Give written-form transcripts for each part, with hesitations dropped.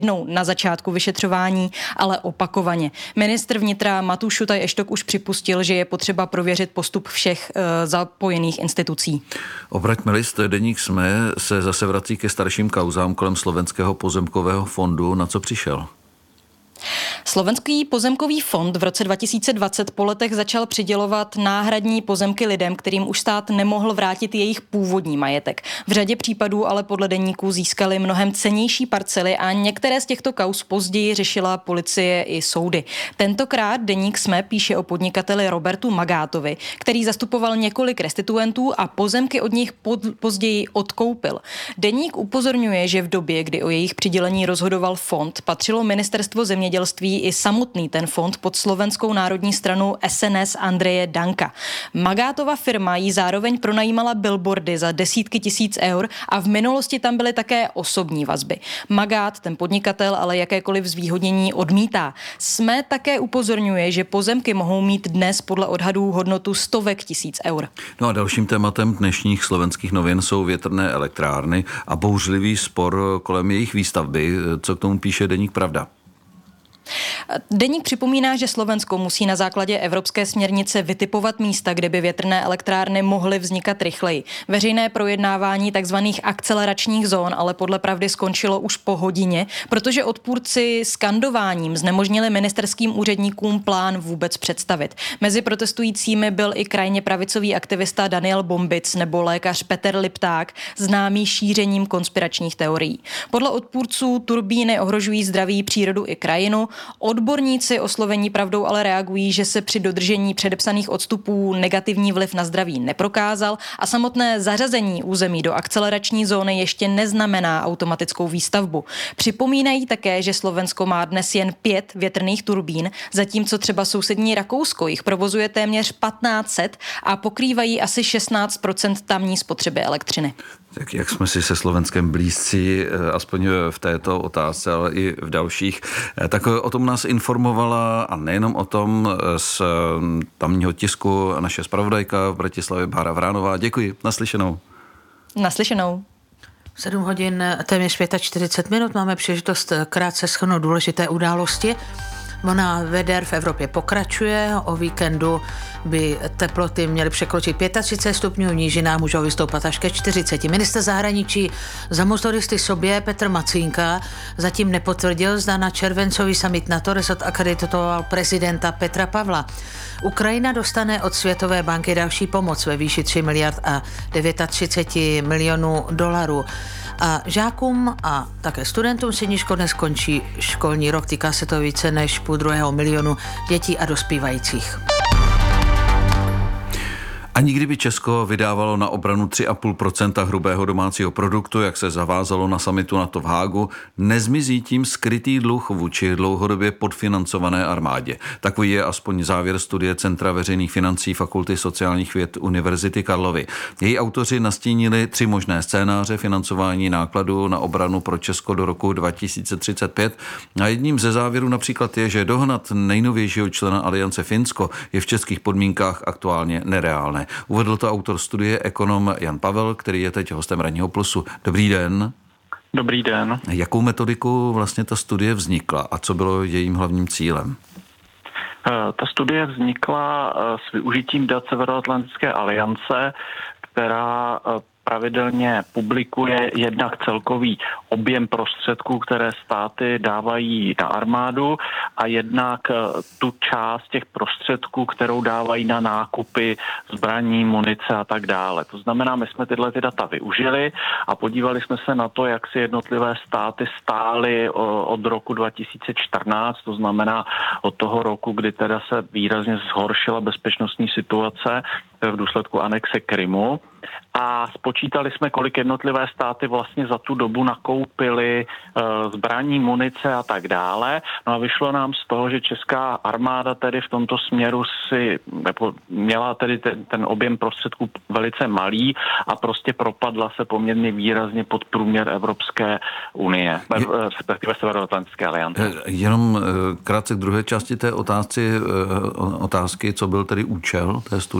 na začátku vyšetřování, ale opakovaně. Ministr vnitra Matúš Šutaj Eštok už připustil, že je potřeba prověřit postup všech zapojených institucí. Obraťme list, deník SME se zase vrací ke starším kauzám kolem Slovenského pozemkového fondu. Na co přišel? Slovenský pozemkový fond v roce 2020 po letech začal přidělovat náhradní pozemky lidem, kterým už stát nemohl vrátit jejich původní majetek. V řadě případů ale podle deníku získali mnohem cennější parcely a některé z těchto kauz později řešila policie i soudy. Tentokrát deník SME píše o podnikateli Robertu Magátovi, který zastupoval několik restituentů a pozemky od nich později odkoupil. Deník upozorňuje, že v době, kdy o jejich přidělení rozhodoval fond, patřilo ministerstvo zemědělství i samotný ten fond pod Slovenskou národní stranu SNS Andreje Danka. Magátova firma jí zároveň pronajímala billboardy za desítky tisíc eur a v minulosti tam byly také osobní vazby. Magát, ten podnikatel, ale jakékoliv zvýhodnění odmítá. SME také upozorňuje, že pozemky mohou mít dnes podle odhadů hodnotu stovek tisíc eur. No a dalším tématem dnešních slovenských novin jsou větrné elektrárny a bouřlivý spor kolem jejich výstavby. Co k tomu píše deník Pravda? Deník připomíná, že Slovensko musí na základě evropské směrnice vytipovat místa, kde by větrné elektrárny mohly vznikat rychleji. Veřejné projednávání tzv. Akceleračních zón ale podle Pravdy skončilo už po hodině, protože odpůrci skandováním znemožnili ministerským úředníkům plán vůbec představit. Mezi protestujícími byl i krajně pravicový aktivista Daniel Bombic nebo lékař Petr Lipták, známý šířením konspiračních teorií. Podle odpůrců turbíny ohrožují zdraví, přírodu i krajinu. Odborníci oslovení Pravdou ale reagují, že se při dodržení předepsaných odstupů negativní vliv na zdraví neprokázal a samotné zařazení území do akcelerační zóny ještě neznamená automatickou výstavbu. Připomínají také, že Slovensko má dnes jen 5 větrných turbín, zatímco třeba sousední Rakousko jich provozuje téměř 1500 a pokrývají asi 16% tamní spotřeby elektřiny. Tak jak jsme si se Slovenskem blízcí, aspoň v této otázce, ale i v dalších, tak o tom nás informovala a nejenom o tom z tamního tisku naše zpravodajka v Bratislavě Bára Vránová. Děkuji, naslyšenou. Naslyšenou. 7 hodin, téměř 45 minut, máme příležitost krátce shrnout důležité události. Vlna veder v Evropě pokračuje, o víkendu by teploty měly překročit 35 stupňů, v nížinách můžou vystoupat až ke 40. Ministr zahraničí za motoristy sobě Petr Macínka zatím nepotvrdil, zda na červencový summit NATO resort akreditoval prezidenta Petra Pavla. Ukrajina dostane od Světové banky další pomoc ve výši 3 miliard a 39 milionů dolarů. A žákům a také studentům středních škol dnes končí školní rok. Týká se to více než 2,5 milionu dětí a dospívajících. Ani kdyby Česko vydávalo na obranu 3,5% hrubého domácího produktu, jak se zavázalo na summitu NATO v Hágu, nezmizí tím skrytý dluh vůči dlouhodobě podfinancované armádě. Takový je aspoň závěr studie Centra veřejných financí Fakulty sociálních věd Univerzity Karlovy. Její autoři nastínili 3 možné scénáře financování nákladů na obranu pro Česko do roku 2035. A jedním ze závěrů například je, že dohnat nejnovějšího člena aliance Finsko je v českých podmínkách aktuálně nereálné. Uvedl to autor studie ekonom Jan Pavel, který je teď hostem Ranního plusu. Dobrý den. Dobrý den. Jakou metodiku vlastně ta studie vznikla a co bylo jejím hlavním cílem? Ta studie vznikla s využitím dat Severoatlantické aliance, která pravidelně publikuje jednak celkový objem prostředků, které státy dávají na armádu a jednak tu část těch prostředků, kterou dávají na nákupy zbraní, munice a tak dále. To znamená, my jsme tyhle data využili a podívali jsme se na to, jak si jednotlivé státy stály od roku 2014, to znamená od toho roku, kdy teda se výrazně zhoršila bezpečnostní situace v důsledku anexe Krymu. A spočítali jsme, kolik jednotlivé státy vlastně za tu dobu nakoupily zbraní, munice a tak dále. No a vyšlo nám z toho, že česká armáda tedy v tomto směru měla tedy ten objem prostředků velice malý a prostě propadla se poměrně výrazně pod průměr Evropské unie, respektive Severoatlantické aliance. Jenom krátce k druhé části té otázky, co byl tedy účel té studie?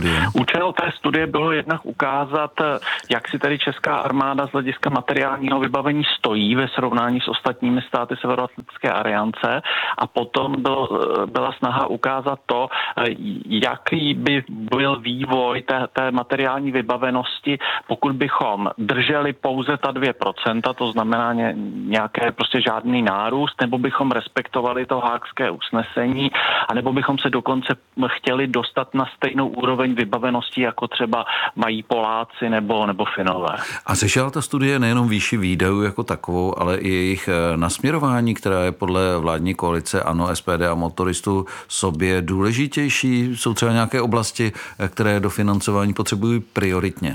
Účel té studie bylo jednak ukázat, jak si tedy česká armáda z hlediska materiálního vybavení stojí ve srovnání s ostatními státy Severoatlantické aliance a potom byla snaha ukázat to, jaký by byl vývoj té materiální vybavenosti, pokud bychom drželi pouze ta 2%, to znamená nějaké prostě žádný nárůst, nebo bychom respektovali to haagské usnesení, anebo bychom se dokonce chtěli dostat na stejnou úroveň vybavenosti, jako třeba mají Poláci nebo Finové. A řešila ta studie nejenom výši výdajů jako takovou, ale i jejich nasměrování, která je podle vládní koalice ANO, SPD a motoristů sobě důležitější? Jsou třeba nějaké oblasti, které do financování potřebují prioritně?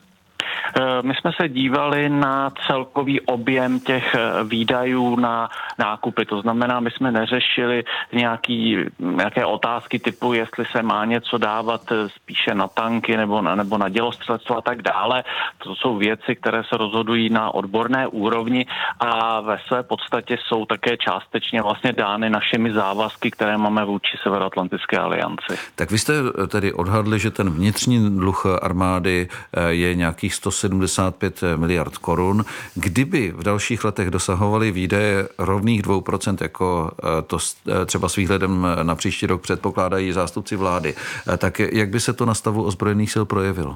My jsme se dívali na celkový objem těch výdajů na nákupy. To znamená, my jsme neřešili nějaké otázky typu, jestli se má něco dávat spíše na tanky nebo na dělostřelectvo a tak dále. To jsou věci, které se rozhodují na odborné úrovni a ve své podstatě jsou také částečně vlastně dány našimi závazky, které máme vůči Severoatlantické alianci. Tak vy jste tedy odhadli, že ten vnitřní dluh armády je nějakých 175 miliard korun. Kdyby v dalších letech dosahovaly výdaje rovných 2%, jako to třeba s výhledem na příští rok předpokládají zástupci vlády, tak jak by se to na stavu ozbrojených sil projevilo?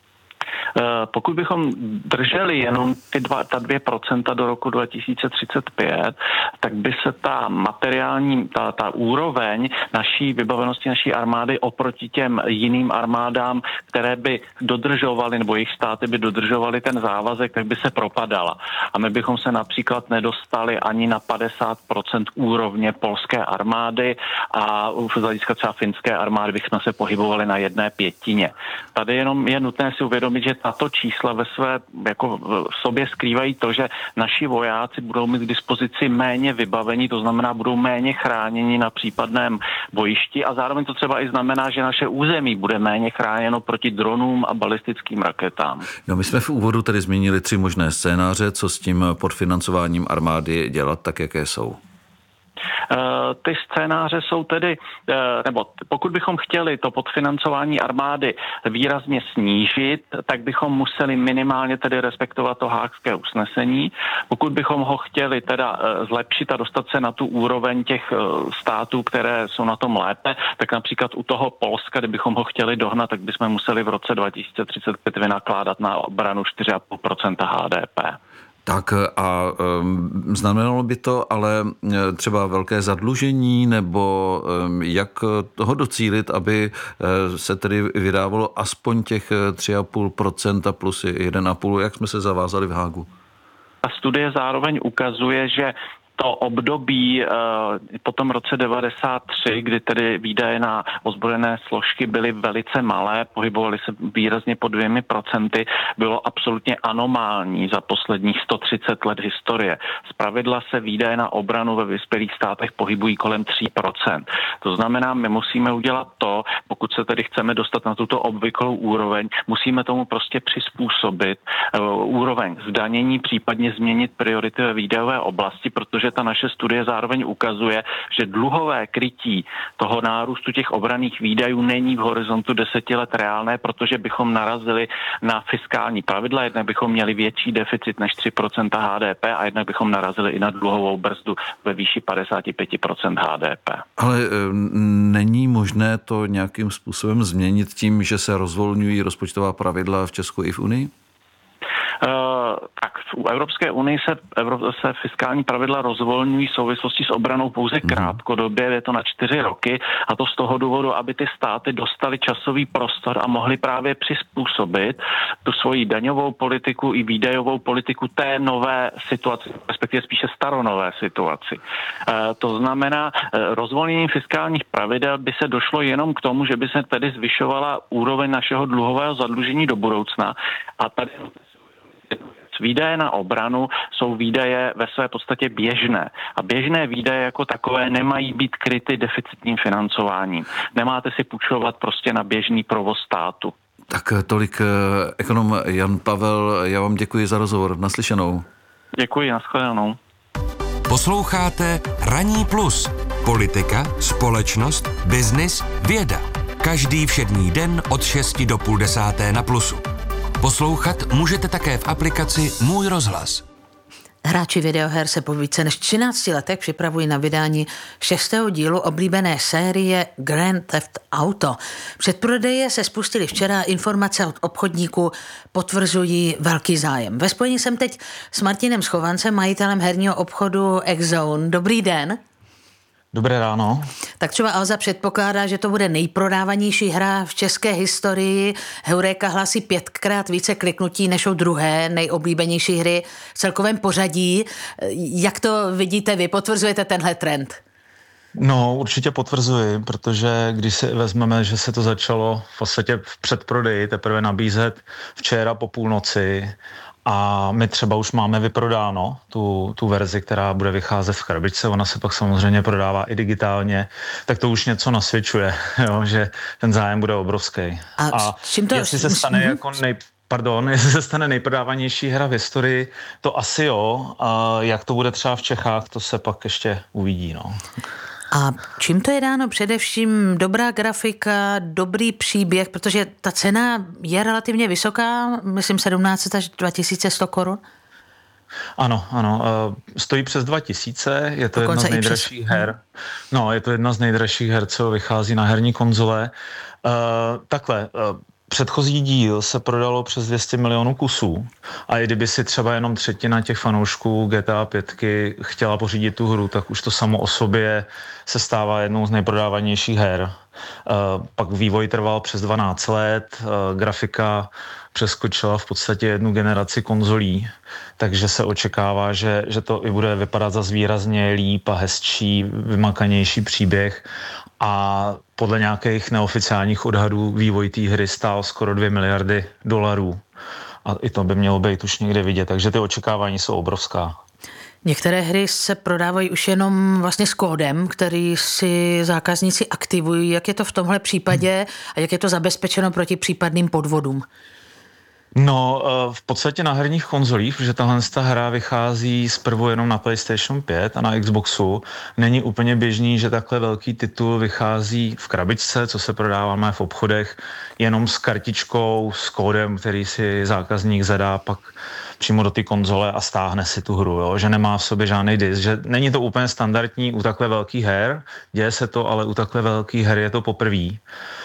Pokud bychom drželi jenom ta 2% do roku 2035, tak by se ta materiální, ta úroveň naší vybavenosti, naší armády oproti těm jiným armádám, které by dodržovaly, nebo jejich státy by dodržovaly ten závazek, tak by se propadala. A my bychom se například nedostali ani na 50% úrovně polské armády a z hlediska třeba finské armády bychom se pohybovali na 1/5. Tady jenom je nutné si uvědomit, že tato čísla ve své jako v sobě skrývají to, že naši vojáci budou mít k dispozici méně vybavení, to znamená, budou méně chráněni na případném bojišti a zároveň to třeba i znamená, že naše území bude méně chráněno proti dronům a balistickým raketám. No, my jsme v úvodu tedy zmínili 3 možné scénáře, co s tím podfinancováním armády dělat, tak jaké jsou. Ty scénáře jsou tedy, nebo pokud bychom chtěli to podfinancování armády výrazně snížit, tak bychom museli minimálně tedy respektovat to haagské usnesení. Pokud bychom ho chtěli teda zlepšit a dostat se na tu úroveň těch států, které jsou na tom lépe, tak například u toho Polska, kdybychom ho chtěli dohnat, tak bychom museli v roce 2035 vynakládat na obranu 4,5% HDP. Tak a znamenalo by to ale třeba velké zadlužení, nebo jak toho docílit, aby se tedy vydávalo aspoň těch 3,5% plus 1,5%, jak jsme se zavázali v Haagu? Ta studie zároveň ukazuje, že to období po tom roce 1993, kdy tedy výdaje na ozbrojené složky byly velice malé, pohybovaly se výrazně pod 2%, bylo absolutně anomální za posledních 130 let historie. Zpravidla se výdaje na obranu ve vyspělých státech pohybují kolem 3%. To znamená, my musíme udělat to, pokud se tedy chceme dostat na tuto obvyklou úroveň, musíme tomu prostě přizpůsobit úroveň zdanění, případně změnit priority ve výdajové oblasti, protože ta naše studie zároveň ukazuje, že dluhové krytí toho nárůstu těch obranných výdajů není v horizontu 10 let reálné, protože bychom narazili na fiskální pravidla, jednak bychom měli větší deficit než 3% HDP a jednak bychom narazili i na dluhovou brzdu ve výši 55% HDP. Ale není možné to nějakým způsobem změnit tím, že se rozvolňují rozpočtová pravidla v Česku i v Unii? Tak v Evropské unii se fiskální pravidla rozvolňují v souvislosti s obranou pouze krátkodobě, je to na 4 roky a to z toho důvodu, aby ty státy dostaly časový prostor a mohly právě přizpůsobit tu svoji daňovou politiku i výdajovou politiku té nové situaci, respektive spíše staronové situaci. To znamená, rozvolněním fiskálních pravidel by se došlo jenom k tomu, že by se tedy zvyšovala úroveň našeho dluhového zadlužení do budoucna a tady výdaje na obranu jsou výdaje ve své podstatě běžné. A běžné výdaje jako takové nemají být kryty deficitním financováním. Nemáte si půjčovat prostě na běžný provoz státu. Tak tolik ekonom Jan Pavel. Já vám děkuji za rozhovor. Naslyšenou. Děkuji, nashledanou. Posloucháte Ranní plus. Politika, společnost, biznis, věda. Každý všední den od 6 do půl 10 na Plusu. Poslouchat můžete také v aplikaci Můj rozhlas. Hráči videoher se po více než 13 letech připravují na vydání 6. dílu oblíbené série Grand Theft Auto. Předprodeje se spustily včera, informace od obchodníků potvrzují velký zájem. Ve spojení jsem teď s Martinem Schovancem, majitelem herního obchodu X-Zone. Dobrý den. Dobré ráno. Tak třeba Alza předpokládá, že to bude nejprodávanější hra v české historii. Heureka hlásí 5krát více kliknutí než u druhé nejoblíbenější hry v celkovém pořadí. Jak to vidíte vy? Potvrzujete tenhle trend? No, určitě potvrzuji, protože když si vezmeme, že se to začalo v podstatě v předprodeji teprve nabízet včera po půlnoci a my třeba už máme vyprodáno tu verzi, která bude vycházet v krabičce, ona se pak samozřejmě prodává i digitálně, tak to už něco nasvědčuje, jo, že ten zájem bude obrovský. A čím to... jestli se stane jako jestli se stane nejprodávanější hra v historii, to asi jo, a jak to bude třeba v Čechách, to se pak ještě uvidí, no. A čím to je dáno? Především dobrá grafika, dobrý příběh, protože ta cena je relativně vysoká, myslím 17 až 2100 korun. Ano, stojí přes 2000, je to jedna z nejdražších her. No, je to jedna z nejdražších her, co vychází na herní konzole. Předchozí díl se prodalo přes 200 milionů kusů a i kdyby si třeba jenom třetina těch fanoušků GTA 5 chtěla pořídit tu hru, tak už to samo o sobě se stává jednou z nejprodávanějších her. Pak vývoj trval přes 12 let, grafika přeskočila v podstatě jednu generaci konzolí, takže se očekává, že to i bude vypadat zas výrazně líp a hezčí, vymakanější příběh. A podle nějakých neoficiálních odhadů vývoj té hry stál skoro $2 miliardy. A i to by mělo být už někde vidět, takže ty očekávání jsou obrovská. Některé hry se prodávají už jenom vlastně s kódem, který si zákazníci aktivují. Jak je to v tomhle případě a jak je to zabezpečeno proti případným podvodům? No, v podstatě na herních konzolích, protože tahle hra vychází zprvu jenom na PlayStation 5 a na Xboxu. Není úplně běžný, že takhle velký titul vychází v krabičce, co se prodáváme v obchodech, jenom s kartičkou, s kódem, který si zákazník zadá pak přímo do ty konzole a stáhne si tu hru, jo? Že nemá v sobě žádný disk, že není to úplně standardní u takhle velkých her, děje se to, ale u takhle velkých her je to poprvé.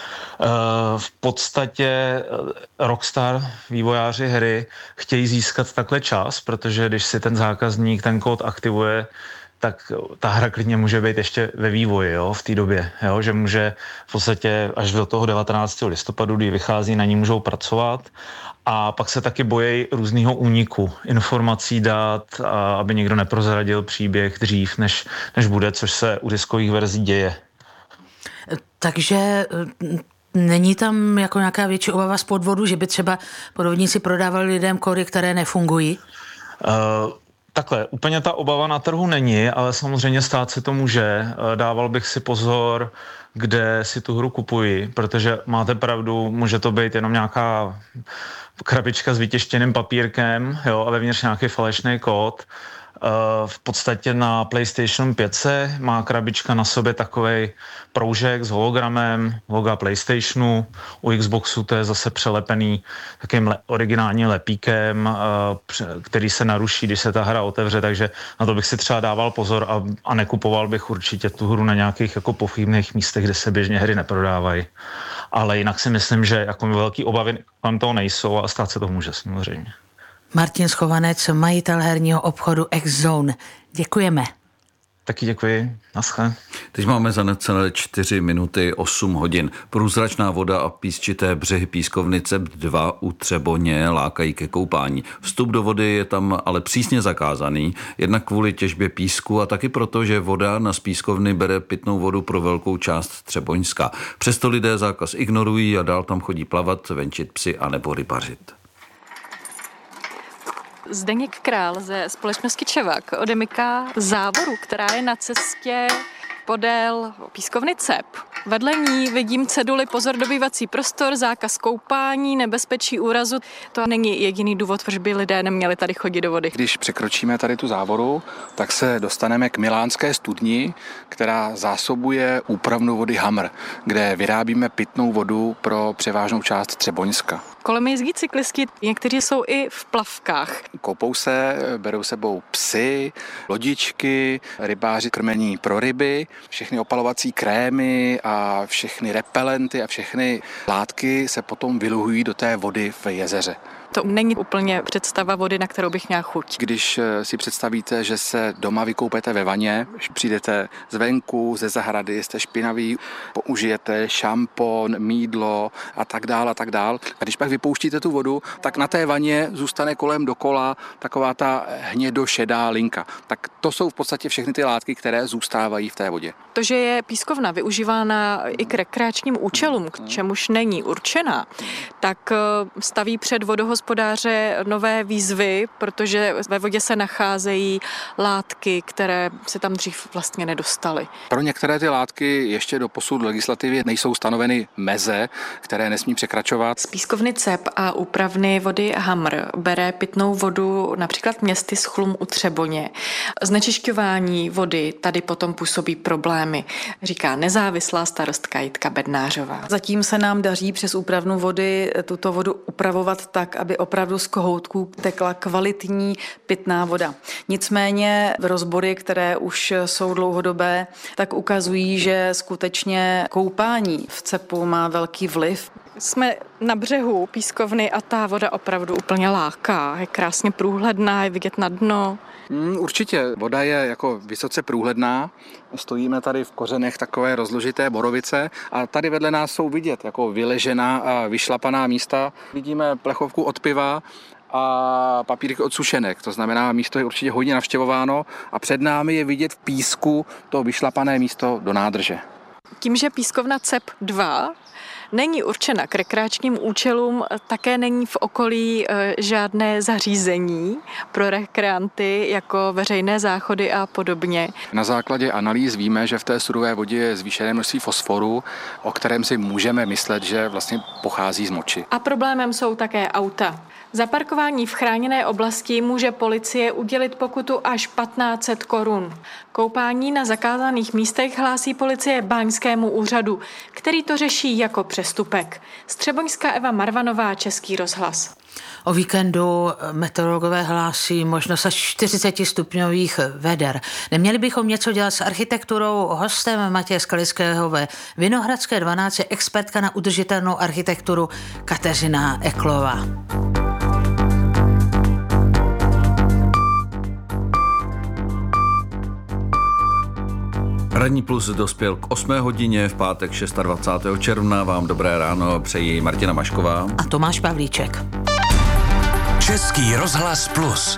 V podstatě Rockstar, vývojáři hry, chtějí získat takhle čas, protože když si ten zákazník ten kód aktivuje, tak ta hra klidně může být ještě ve vývoji, jo, v té době, jo, že může v podstatě až do toho 19. listopadu, kdy vychází, na ní můžou pracovat. A pak se taky bojí různýho úniku informací, dat, aby někdo neprozradil příběh dřív, než bude, což se u diskových verzí děje. Takže není tam jako nějaká větší obava z podvodu, že by třeba podvodníci prodávali lidem kódy, které nefungují? Takhle, úplně ta obava na trhu není, ale samozřejmě stát se to může. Dával bych si pozor, kde si tu hru kupuji, protože máte pravdu, může to být jenom nějaká krabička s vytěštěným papírkem, jo, a vevnitř nějaký falešný kód. V podstatě na PlayStation 5 má krabička na sobě takovej proužek s hologramem, loga PlayStationu, u Xboxu to je zase přelepený takým originálním lepíkem, který se naruší, když se ta hra otevře, takže na to bych si třeba dával pozor a nekupoval bych určitě tu hru na nějakých jako pochybných místech, kde se běžně hry neprodávají. Ale jinak si myslím, že jako velký obavy tam toho nejsou a stát se to může samozřejmě. Martin Schovanec, majitel herního obchodu X-Zone. Děkujeme. Taky děkuji. Naschle. Teď máme za necelé 4 minuty 8 hodin. Průzračná voda a písčité břehy pískovnice 2 u Třeboně lákají ke koupání. Vstup do vody je tam ale přísně zakázaný, jednak kvůli těžbě písku a taky proto, že voda na z pískovny bere pitnou vodu pro velkou část Třeboňska. Přesto lidé zákaz ignorují a dál tam chodí plavat, venčit psy a nebo rybařit. Zdeněk Král ze společnosti Čevak odemyká závoru, která je na cestě podél pískovny Cep. Vedle ní vidím ceduli pozor dobývací prostor, zákaz koupání, nebezpečí úrazu. To není jediný důvod, proč by lidé neměli tady chodit do vody. Když překročíme tady tu závoru, tak se dostaneme k milánské studni, která zásobuje úpravnu vody Hamr, kde vyrábíme pitnou vodu pro převážnou část Třeboňska. Kolem jezdí cyklisti, někteří jsou i v plavkách. Koupou se, berou sebou psy, lodičky, rybáři krmení pro ryby, všechny opalovací krémy a všechny repelenty a všechny látky se potom vyluhují do té vody v jezeře. To není úplně představa vody, na kterou bych měla chuť. Když si představíte, že se doma vykoupete ve vaně, přijdete zvenku, ze zahrady, jste špinaví, použijete šampon, mýdlo a tak dál a tak dál. A když pak vypouštíte tu vodu, tak na té vaně zůstane kolem dokola taková ta hnědošedá linka. Tak to jsou v podstatě všechny ty látky, které zůstávají v té vodě. To, že je pískovna využívána i k rekreačním účelům, k čemuž není určená, tak staví před vodohospodáře nové výzvy, protože ve vodě se nacházejí látky, které se tam dřív vlastně nedostaly. Pro některé ty látky ještě doposud legislativě nejsou stanoveny meze, které nesmí překračovat. Z pískovny Cep a úpravny vody Hamr bere pitnou vodu například městy Chlum u Třeboně. Znečišťování vody tady potom působí problémy, říká nezávislá starostka Jitka Bednářová. Zatím se nám daří přes úpravnu vody tuto vodu upravovat tak, aby opravdu z kohoutků tekla kvalitní pitná voda. Nicméně rozbory, které už jsou dlouhodobé, tak ukazují, že skutečně koupání v Cepu má velký vliv. Jsme na břehu pískovny a ta voda opravdu úplně láká. Je krásně průhledná, je vidět na dno. Určitě. Voda je jako vysoce průhledná. Stojíme tady v kořenech takové rozložité borovice a tady vedle nás jsou vidět jako vyležená a vyšlapaná místa. Vidíme plechovku od piva a papírky od sušenek. To znamená, místo je určitě hodně navštěvováno a před námi je vidět v písku to vyšlapané místo do nádrže. Tím, že pískovna Cep 2 není určena k rekreačním účelům, také není v okolí žádné zařízení pro rekreanty, jako veřejné záchody a podobně. Na základě analýz víme, že v té sudové vodě je zvýšené množství fosforu, o kterém si můžeme myslet, že vlastně pochází z moči. A problémem jsou také auta. Za parkování v chráněné oblasti může policie udělit pokutu až 1500 korun. Koupání na zakázaných místech hlásí policie Báňskému úřadu, který to řeší jako přestupek. Střeboňská Eva Marvanová, Český rozhlas. O víkendu meteorologové hlásí možnost až 40 stupňových veder. Neměli bychom něco dělat s architekturou? Hostem Matěje Skalického ve Vinohradské 12 je expertka na udržitelnou architekturu Kateřina Eklová. Ranní plus dospěl k 8 hodině v pátek 26. června. Vám dobré ráno přejí Martina Mašková a Tomáš Pavlíček. Český rozhlas plus.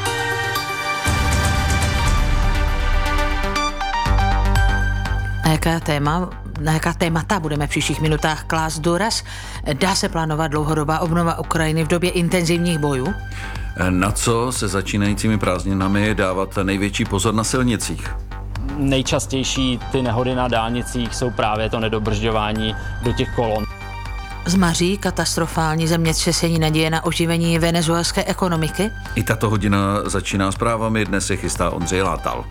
Na jaká témata budeme v příštích minutách klást důraz? Dá se plánovat dlouhodobá obnova Ukrajiny v době intenzivních bojů? Na co se začínajícími prázdninami dávat největší pozor na silnicích? Nejčastější ty nehody na dálnicích jsou právě to nedobržďování do těch kolon. Zmaří katastrofální zemětřesení naděje na oživení venezuelské ekonomiky? I tato hodina začíná zprávami, dnes se chystá Ondřej Látal.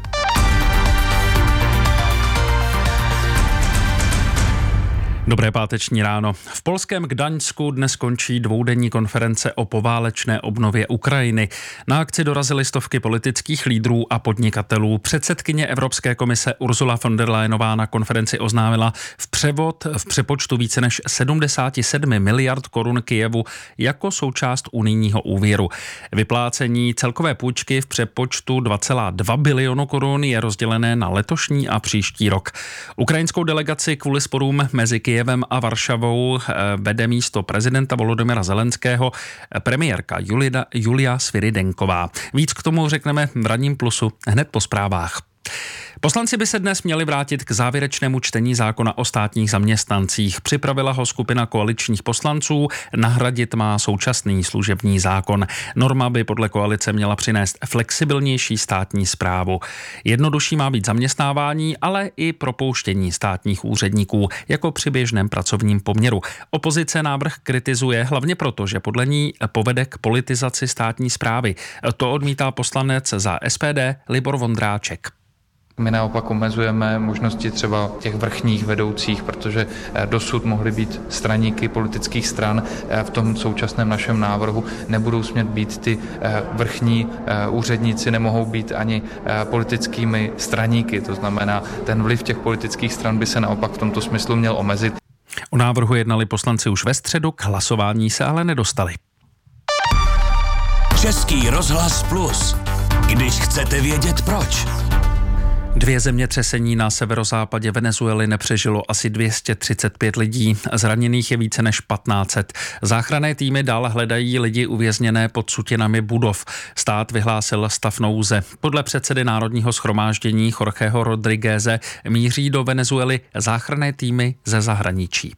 Dobré páteční ráno. V polském Gdaňsku dnes končí dvoudenní konference o poválečné obnově Ukrajiny. Na akci dorazily stovky politických lídrů a podnikatelů. Předsedkyně Evropské komise Ursula von der Leyenová na konferenci oznámila v přepočtu více než 77 miliard korun Kyjevu jako součást unijního úvěru. Vyplácení celkové půjčky v přepočtu 2,2 bilionu korun je rozdělené na letošní a příští rok. Ukrajinskou delegaci kvůli sporům mezi Kyjevem a Varšavou vede místo prezidenta Volodymyra Zelenského premiérka Julia Sviridenková. Víc k tomu řekneme v ranním plusu hned po zprávách. Poslanci by se dnes měli vrátit k závěrečnému čtení zákona o státních zaměstnancích. Připravila ho skupina koaličních poslanců, nahradit má současný služební zákon. Norma by podle koalice měla přinést flexibilnější státní správu. Jednodušší má být zaměstnávání, ale i propouštění státních úředníků, jako při běžném pracovním poměru. Opozice návrh kritizuje hlavně proto, že podle ní povede k politizaci státní správy. To odmítá poslanec za SPD Libor Vondráček. My naopak omezujeme možnosti třeba těch vrchních vedoucích, protože dosud mohly být straníky politických stran. V tom současném našem návrhu nebudou smět být ty vrchní úředníci, nemohou být ani politickými straníky. To znamená, ten vliv těch politických stran by se naopak v tomto smyslu měl omezit. O návrhu jednali poslanci už ve středu, k hlasování se ale nedostali. Český rozhlas Plus. Když chcete vědět proč. 2 zemětřesení na severozápadě Venezuely nepřežilo asi 235 lidí, zraněných je více než 1500. Záchranné týmy dál hledají lidi uvězněné pod sutinami budov. Stát vyhlásil stav nouze. Podle předsedy Národního shromáždění Jorgeho Rodrigueze míří do Venezuely záchranné týmy ze zahraničí.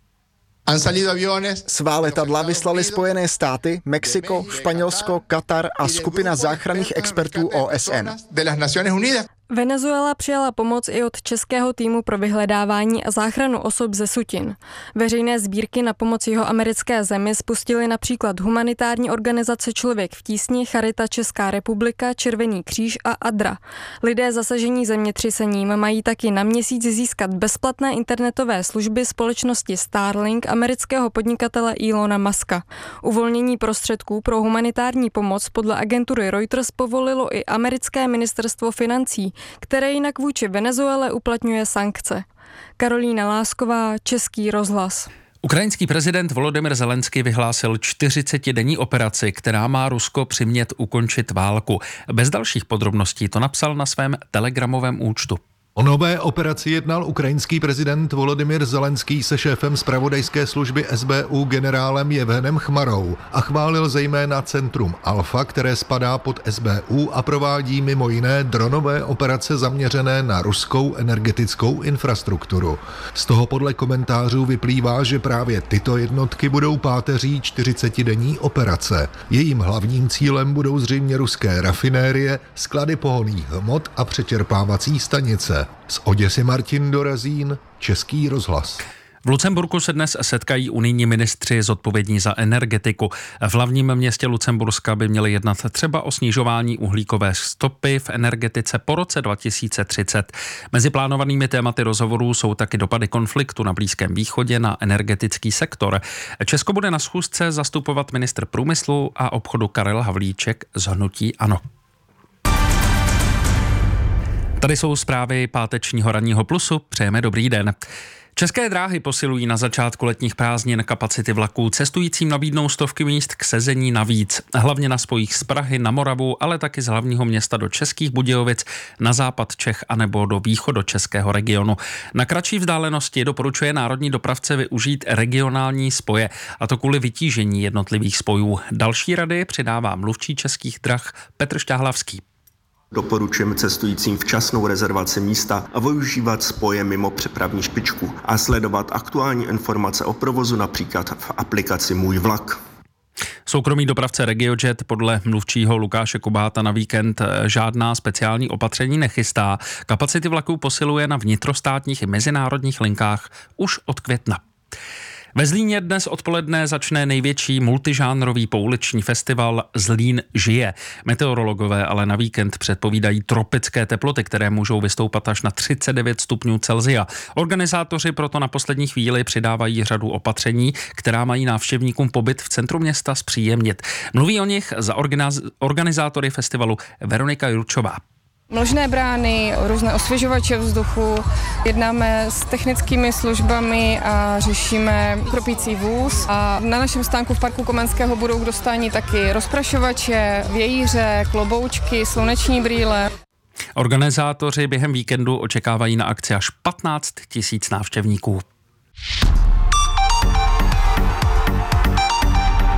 Svá letadla vyslali Spojené státy, Mexiko, Španělsko, Katar a skupina záchranných expertů OSN. Venezuela přijala pomoc i od českého týmu pro vyhledávání a záchranu osob ze sutin. Veřejné sbírky na pomoc jihoamerické zemi spustily například humanitární organizace Člověk v tísni, Charita Česká republika, Červený kříž a ADRA. Lidé zasažení zemětřesením mají taky na měsíc získat bezplatné internetové služby společnosti Starlink amerického podnikatele Elona Muska. Uvolnění prostředků pro humanitární pomoc podle agentury Reuters povolilo i americké ministerstvo financí, které jinak vůči Venezuele uplatňuje sankce. Karolína Lásková, Český rozhlas. Ukrajinský prezident Volodymyr Zelenský vyhlásil 40denní operaci, která má Rusko přimět ukončit válku. Bez dalších podrobností to napsal na svém telegramovém účtu. O nové operaci jednal ukrajinský prezident Volodymyr Zelenský se šéfem zpravodajské služby SBU generálem Jevhenem Chmarou a chválil zejména centrum Alfa, které spadá pod SBU a provádí mimo jiné dronové operace zaměřené na ruskou energetickou infrastrukturu. Z toho podle komentářů vyplývá, že právě tyto jednotky budou páteří 40denní operace. Jejím hlavním cílem budou zřejmě ruské rafinérie, sklady pohonných hmot a přečerpávací stanice. Z Oděsy Martin Dorazín, Český rozhlas. V Lucemburku se dnes setkají unijní ministři zodpovědní za energetiku. V hlavním městě Lucemburska by měli jednat třeba o snižování uhlíkové stopy v energetice po roce 2030. Mezi plánovanými tématy rozhovorů jsou taky dopady konfliktu na Blízkém východě na energetický sektor. Česko bude na schůzce zastupovat ministr průmyslu a obchodu Karel Havlíček z hnutí ANO. Tady jsou zprávy pátečního ranního Plusu. Přejeme dobrý den. České dráhy posilují na začátku letních prázdnin kapacity vlaků. Cestujícím nabídnou stovky míst k sezení navíc. Hlavně na spojích z Prahy na Moravu, ale taky z hlavního města do Českých Budějovic, na západ Čech anebo do východočeského regionu. Na kratší vzdálenosti doporučuje národní dopravce využít regionální spoje, a to kvůli vytížení jednotlivých spojů. Další rady přidává mluvčí Českých drah Petr Šťáhlavský. Doporučujeme cestujícím včasnou rezervaci místa a využívat spoje mimo přepravní špičku a sledovat aktuální informace o provozu například v aplikaci Můj vlak. Soukromý dopravce RegioJet podle mluvčího Lukáše Kubáta na víkend žádná speciální opatření nechystá. Kapacity vlaků posiluje na vnitrostátních i mezinárodních linkách už od května. Ve Zlíně dnes odpoledne začne největší multižánrový pouliční festival Zlín žije. Meteorologové ale na víkend předpovídají tropické teploty, které můžou vystoupat až na 39 stupňů Celsia. Organizátoři proto na poslední chvíli přidávají řadu opatření, která mají návštěvníkům pobyt v centru města zpříjemnit. Mluví o nich za organizátory festivalu Veronika Jurčová. Mlžné brány, různé osvěžovače vzduchu, jednáme s technickými službami a řešíme kropící vůz. A na našem stánku v parku Komenského budou k dostání taky rozprašovače, vějíře, kloboučky, sluneční brýle. Organizátoři během víkendu očekávají na akci až 15 000 návštěvníků.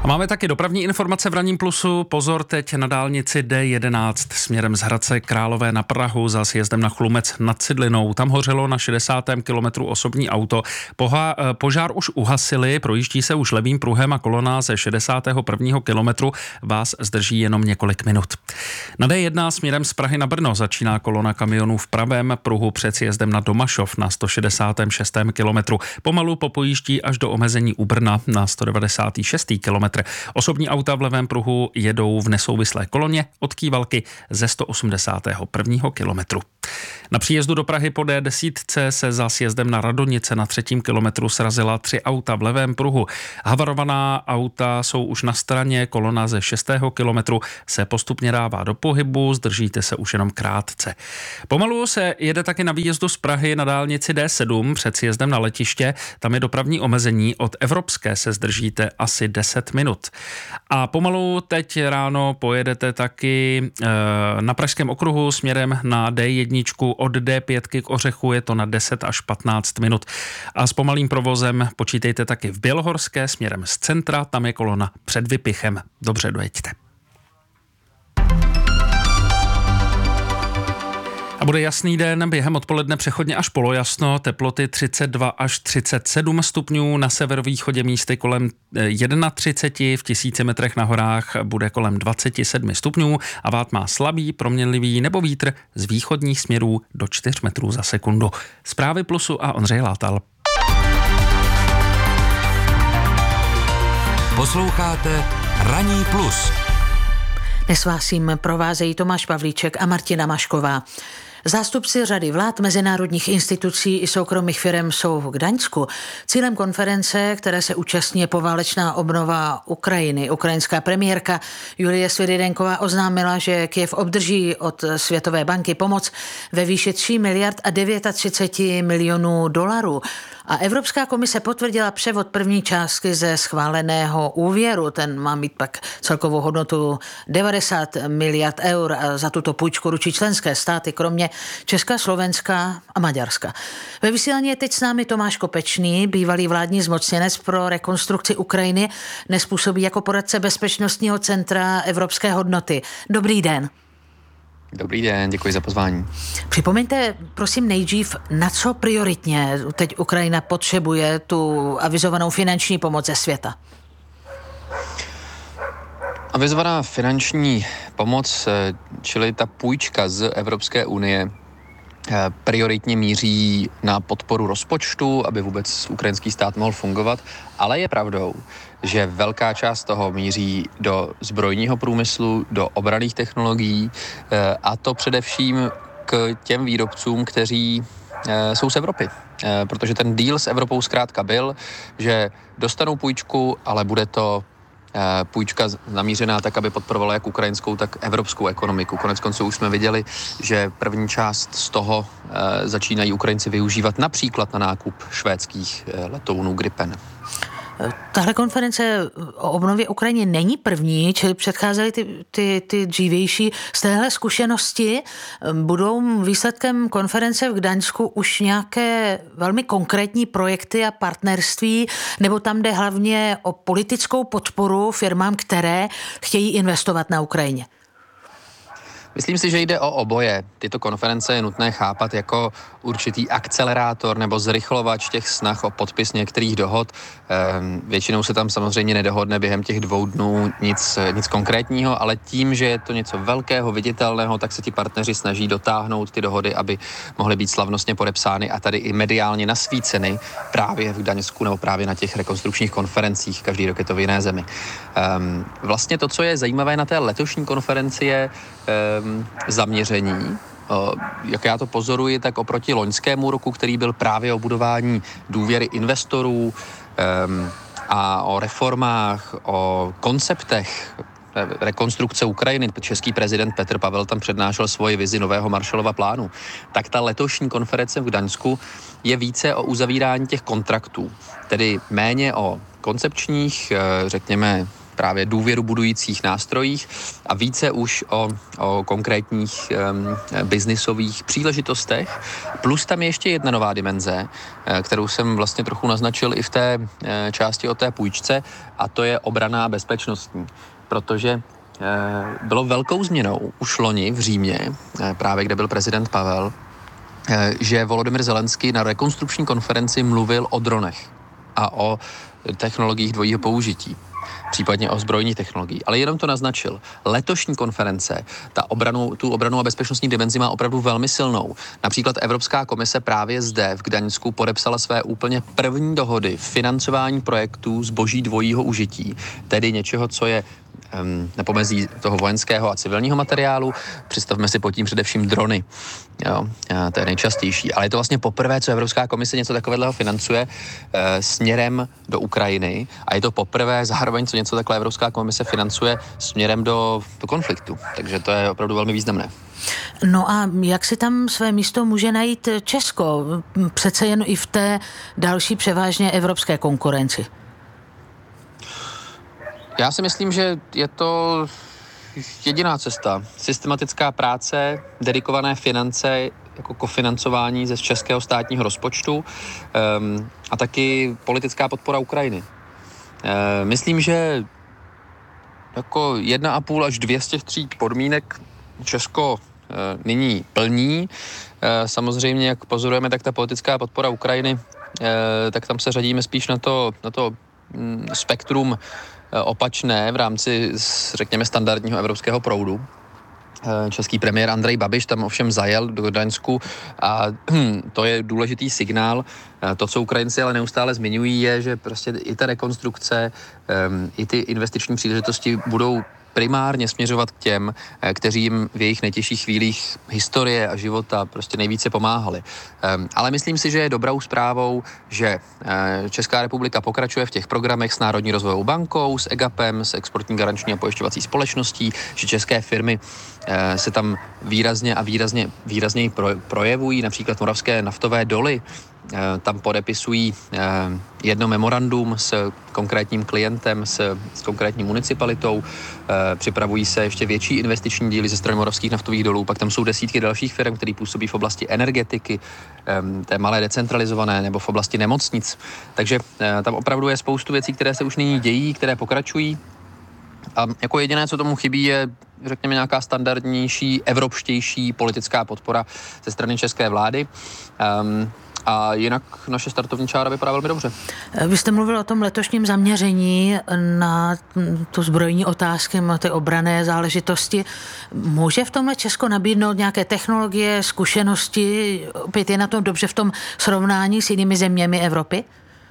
A máme taky dopravní informace v Ranním plusu. Pozor teď na dálnici D11 směrem z Hradce Králové na Prahu za sjezdem na Chlumec nad Cidlinou. Tam hořelo na 60. kilometru osobní auto. Požár už uhasili, projíždí se už levým pruhem a kolona ze 61. kilometru vás zdrží jenom několik minut. Na D1 směrem z Prahy na Brno začíná kolona kamionů v pravém pruhu před sjezdem na Domašov na 166. kilometru. Pomalu popojíždí až do omezení u Brna na 196. kilometr. Osobní auta v levém pruhu jedou v nesouvislé koloně od Kývalky ze 181. kilometru. Na příjezdu do Prahy po D10 se za sjezdem na Radonice na 3. kilometru srazila 3 auta v levém pruhu. Havarovaná auta jsou už na straně, kolona ze 6. kilometru se postupně dává do pohybu, zdržíte se už jenom krátce. Pomalu se jede taky na výjezdu z Prahy na dálnici D7 před sjezdem na letiště, tam je dopravní omezení, od Evropské se zdržíte asi 10 minut. A pomalu teď ráno pojedete taky na Pražském okruhu směrem na D1 od D5 k Ořechu, je to na 10 až 15 minut. A s pomalým provozem počítejte taky v Bělohorské směrem z centra, tam je kolona před Vypichem. Dobře dojeďte. A bude jasný den, během odpoledne přechodně až polojasno, teploty 32 až 37 stupňů, na severovýchodě místy kolem 31, v 1000 metrech na horách bude kolem 27 stupňů a vát má slabý, proměnlivý nebo vítr z východních směrů do 4 metrů za sekundu. Zprávy Plusu a Ondřej Látal. Posloucháte Ranní plus. Dnes vás jim provázejí Tomáš Pavlíček a Martina Mašková. Zástupci řady vlád, mezinárodních institucí i soukromých firem jsou v Gdaňsku. Cílem konference, které se účastní, je poválečná obnova Ukrajiny. Ukrajinská premiérka Julie Sviridenková oznámila, že Kyjev obdrží od Světové banky pomoc ve výši 3 miliard a 39 milionů dolarů. A Evropská komise potvrdila převod první částky ze schváleného úvěru. Ten má mít pak celkovou hodnotu 90 miliard eur a za tuto půjčku ručí členské státy, kromě Česka, Slovenska a Maďarska. Ve vysílání je teď s námi Tomáš Kopečný, bývalý vládní zmocněnec pro rekonstrukci Ukrajiny, dnes působí jako poradce Bezpečnostního centra Evropské hodnoty. Dobrý den. Dobrý den, děkuji za pozvání. Připomeňte, prosím, nejdřív, na co prioritně teď Ukrajina potřebuje tu avizovanou finanční pomoc ze světa? Avizovaná finanční pomoc, čili ta půjčka z Evropské unie, prioritně míří na podporu rozpočtu, aby vůbec ukrajinský stát mohl fungovat, ale je pravdou, že velká část toho míří do zbrojního průmyslu, do obranných technologií a to především k těm výrobcům, kteří jsou z Evropy. Protože ten deal s Evropou zkrátka byl, že dostanou půjčku, ale bude to půjčka namířená tak, aby podporovala jak ukrajinskou, tak evropskou ekonomiku. Koneckonců už jsme viděli, že první část z toho začínají Ukrajinci využívat například na nákup švédských letounů Gripen. Tahle konference o obnově Ukrajiny není první, čili předcházely ty dřívější. Z téhle zkušenosti budou výsledkem konference v Gdaňsku už nějaké velmi konkrétní projekty a partnerství, nebo tam jde hlavně o politickou podporu firmám, které chtějí investovat na Ukrajině? Myslím si, že jde o oboje. Tyto konference je nutné chápat jako určitý akcelerátor nebo zrychlovač těch snah o podpis některých dohod. Většinou se tam samozřejmě nedohodne během těch 2 dnů nic konkrétního, ale tím, že je to něco velkého, viditelného, tak se ti partneři snaží dotáhnout ty dohody, aby mohly být slavnostně podepsány a tady i mediálně nasvíceny právě v Gdaňsku nebo právě na těch rekonstrukčních konferencích. Každý rok je to v jiné zemi. Vlastně to, co je zajímavé na té letošní konferenci, je zaměření. Jak já to pozoruji, tak oproti loňskému roku, který byl právě o budování důvěry investorů a o reformách, o konceptech rekonstrukce Ukrajiny, český prezident Petr Pavel tam přednášel svoji vizi nového Marshallova plánu, tak ta letošní konference v Gdaňsku je více o uzavírání těch kontraktů, tedy méně o koncepčních, řekněme, právě důvěru budujících nástrojích a více už o konkrétních biznisových příležitostech. Plus tam je ještě jedna nová dimenze, kterou jsem vlastně trochu naznačil i v té části o té půjčce, a to je obranná bezpečnostní. Protože bylo velkou změnou už loni v Římě, právě kde byl prezident Pavel, že Volodymyr Zelenský na rekonstrukční konferenci mluvil o dronech a o technologiích dvojího použití, případně o zbrojních technologií. Ale jenom to naznačil. Letošní konference, tu obranu a bezpečnostní dimenzi má opravdu velmi silnou. Například Evropská komise právě zde v Gdaňsku podepsala své úplně první dohody financování projektů zboží dvojího užití, tedy něčeho, co je na pomezí toho vojenského a civilního materiálu. Představme si pod tím především drony. Jo, to je nejčastější. Ale je to vlastně poprvé, co Evropská komise něco takového financuje směrem do Ukrajiny, a je to poprvé zároveň, co něco takové Evropská komise financuje směrem do konfliktu. Takže to je opravdu velmi významné. No a jak si tam své místo může najít Česko? Přece jen i v té další převážně evropské konkurenci. Já si myslím, že je to jediná cesta. Systematická práce, dedikované finance jako kofinancování ze českého státního rozpočtu a taky politická podpora Ukrajiny. Myslím, že jako 1,5 až 2 z těch 3 podmínek Česko nyní plní. Samozřejmě, jak pozorujeme, tak ta politická podpora Ukrajiny, tak tam se řadíme spíš na to spektrum opačné v rámci, řekněme, standardního evropského proudu. Český premiér Andrej Babiš tam ovšem zajel do Gdaňsku a to je důležitý signál. To, co Ukrajinci ale neustále zmiňují, je, že prostě i ta rekonstrukce, i ty investiční příležitosti budou primárně směřovat k těm, kteří jim v jejich nejtěžších chvílích historie a života prostě nejvíce pomáhali. Ale myslím si, že je dobrou zprávou, že Česká republika pokračuje v těch programech s Národní rozvojovou bankou, s EGAPem, s exportní garanční a pojišťovací společností, že české firmy se tam výrazně a výrazněji projevují, například moravské naftové doly tam podepisují jedno memorandum s konkrétním klientem, s konkrétní municipalitou, připravují se ještě větší investiční díly ze strany moravských naftových dolů, pak tam jsou desítky dalších firm, které působí v oblasti energetiky, té malé decentralizované, nebo v oblasti nemocnic. Takže tam opravdu je spoustu věcí, které se už nyní dějí, které pokračují. A jako jediné, co tomu chybí, je, řekněme, nějaká standardnější, evropštější politická podpora ze strany české vlády. A jinak naše startovní čára vypadá velmi dobře. Vy jste mluvil o tom letošním zaměření na tu zbrojní otázky, na ty obranné záležitosti. Může v tomhle Česko nabídnout nějaké technologie, zkušenosti? Opět je na tom dobře v tom srovnání s jinými zeměmi Evropy?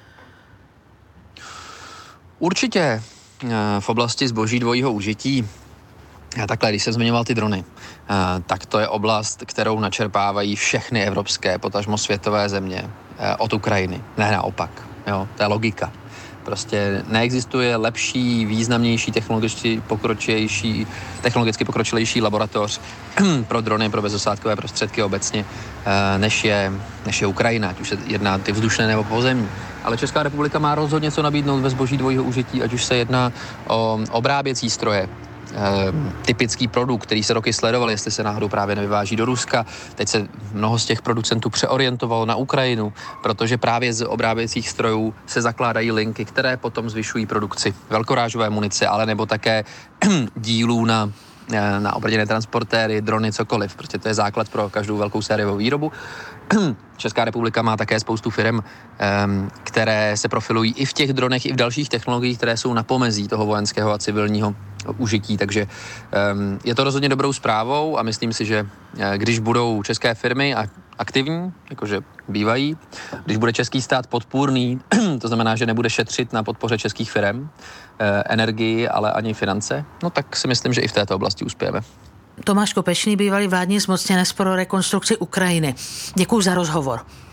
Určitě. V oblasti zboží dvojího užití, takhle, když jsem zmiňoval ty drony, tak to je oblast, kterou načerpávají všechny evropské, potažmo světové země od Ukrajiny. Ne naopak. Jo, to je logika. Prostě neexistuje lepší, významnější, technologicky pokročilejší laboratoř pro drony, pro bezosádkové prostředky obecně, než je Ukrajina, ať už se jedná ty vzdušné nebo pozemní. Ale Česká republika má rozhodně co nabídnout ve zboží dvojího užití, ať už se jedná o obráběcí stroje, typický produkt, který se roky sledoval, jestli se náhodou právě nevyváží do Ruska. Teď se mnoho z těch producentů přeorientovalo na Ukrajinu, protože právě z obráběcích strojů se zakládají linky, které potom zvyšují produkci velkorážové munice, ale nebo také dílů na obrněné transportéry, drony, cokoliv. Prostě to je základ pro každou velkou sériovou výrobu. Česká republika má také spoustu firm, které se profilují i v těch dronech, i v dalších technologiích, které jsou na pomezí toho vojenského a civilního užití. Takže je to rozhodně dobrou zprávou a myslím si, že když budou české firmy aktivní, jakože bývají, když bude český stát podpůrný, to znamená, že nebude šetřit na podpoře českých firm, energii, ale ani finance, no tak si myslím, že i v této oblasti uspějeme. Tomáš Kopečný, bývalý vládní zmocněnec pro rekonstrukci Ukrajiny. Děkuji za rozhovor.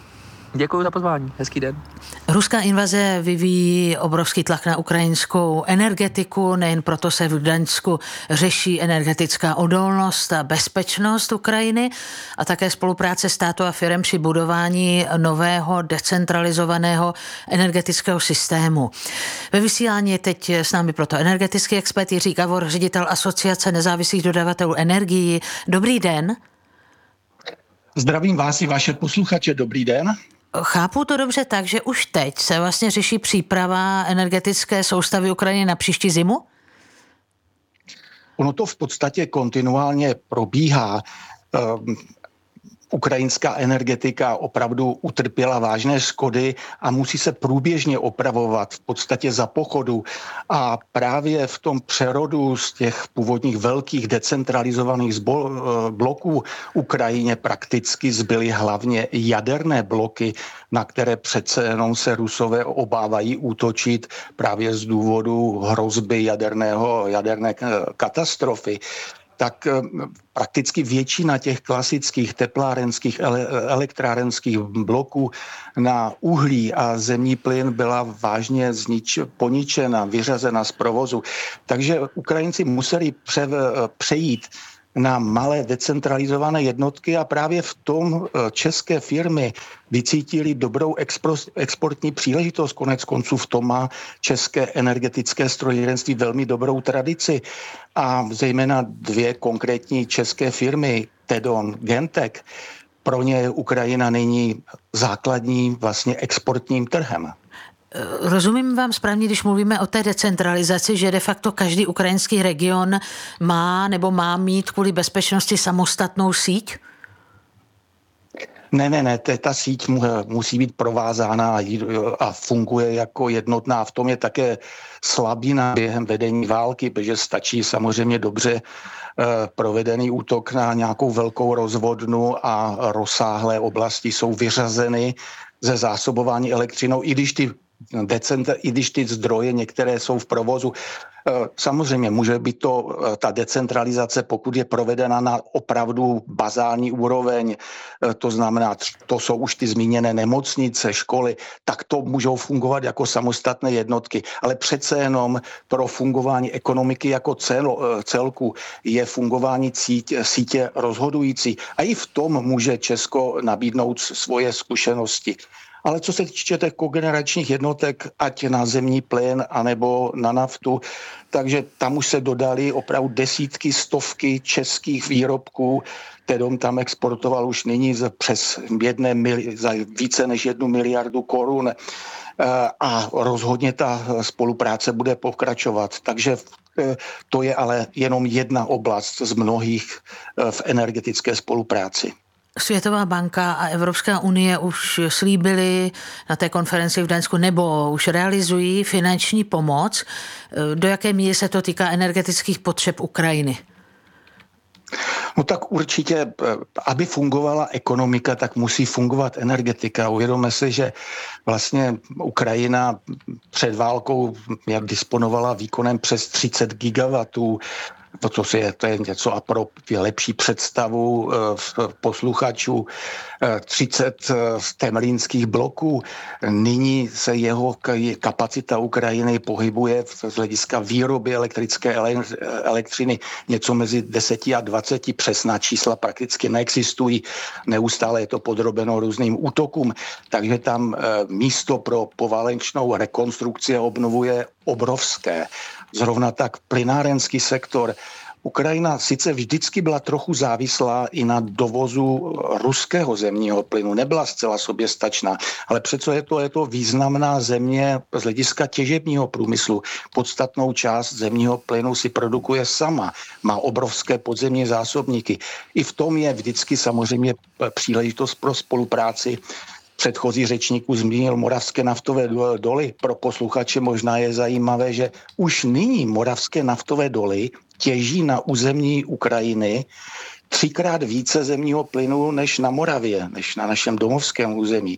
Děkuji za pozvání, hezký den. Ruská invaze vyvíjí obrovský tlak na ukrajinskou energetiku, nejen proto se v Gdaňsku řeší energetická odolnost a bezpečnost Ukrajiny a také spolupráce státu a firem při budování nového decentralizovaného energetického systému. Ve vysílání je teď s námi proto energetický expert Jiří Gavor, ředitel Asociace nezávislých dodavatelů energií. Dobrý den. Zdravím vás i vaše posluchače, dobrý den. Chápu to dobře tak, že už teď se vlastně řeší příprava energetické soustavy Ukrajiny na příští zimu? Ono to v podstatě kontinuálně probíhá. Ukrajinská energetika opravdu utrpěla vážné škody a musí se průběžně opravovat v podstatě za pochodu. A právě v tom přerodu z těch původních velkých decentralizovaných bloků Ukrajině prakticky zbyly hlavně jaderné bloky, na které přece jenom se Rusové obávají útočit právě z důvodu hrozby jaderné katastrofy. Tak prakticky většina těch klasických teplárenských, elektrárenských bloků na uhlí a zemní plyn byla vážně poničena, vyřazena z provozu. Takže Ukrajinci museli přejít na malé decentralizované jednotky a právě v tom české firmy vycítili dobrou exportní příležitost. Konec konců v tom má české energetické strojírenství velmi dobrou tradici a zejména dvě konkrétní české firmy, Tedon, Gentek, pro ně Ukrajina není základním vlastně exportním trhem. Rozumím vám správně, když mluvíme o té decentralizaci, že de facto každý ukrajinský region má mít kvůli bezpečnosti samostatnou síť? Ne, ta síť musí být provázána a funguje jako jednotná. V tom je také slabina během vedení války, protože stačí samozřejmě dobře provedený útok na nějakou velkou rozvodnu a rozsáhlé oblasti jsou vyřazeny ze zásobování elektřinou, i když ty zdroje některé jsou v provozu. Samozřejmě může být to ta decentralizace, pokud je provedena na opravdu bazální úroveň, to znamená, to jsou už ty zmíněné nemocnice, školy, tak to můžou fungovat jako samostatné jednotky. Ale přece jenom pro fungování ekonomiky jako celku je fungování sítě rozhodující. A i v tom může Česko nabídnout svoje zkušenosti. Ale co se týče těch kogeneračních jednotek, ať na zemní plyn, anebo na naftu, takže tam už se dodali opravdu desítky, stovky českých výrobků. Tedom tam exportoval už nyní za více než 1 miliardu korun. A rozhodně ta spolupráce bude pokračovat. Takže to je ale jenom jedna oblast z mnohých v energetické spolupráci. Světová banka a Evropská unie už slíbily na té konferenci v Gdaňsku nebo už realizují finanční pomoc. Do jaké míry se to týká energetických potřeb Ukrajiny? No tak určitě, aby fungovala ekonomika, tak musí fungovat energetika. Uvědomme si, že vlastně Ukrajina před válkou disponovala výkonem přes 30 gigawatů. To je něco a pro lepší představu posluchačů 30 temelínských bloků. Nyní se jeho kapacita Ukrajiny pohybuje z hlediska výroby elektrické elektřiny něco mezi 10 a 20. Přesná čísla prakticky neexistují. Neustále je to podrobeno různým útokům, takže tam místo pro poválečnou rekonstrukci a obnovu je obrovské. Zrovna tak plynárenský sektor. Ukrajina sice vždycky byla trochu závislá i na dovozu ruského zemního plynu, nebyla zcela soběstačná, ale přece je to významná země z hlediska těžebního průmyslu. Podstatnou část zemního plynu si produkuje sama, má obrovské podzemní zásobníky. I v tom je vždycky samozřejmě příležitost pro spolupráci. Předchozí řečníků zmínil moravské naftové doly. Pro posluchače možná je zajímavé, že už nyní moravské naftové doly těží na území Ukrajiny 3krát více zemního plynu než na Moravě, než na našem domovském území.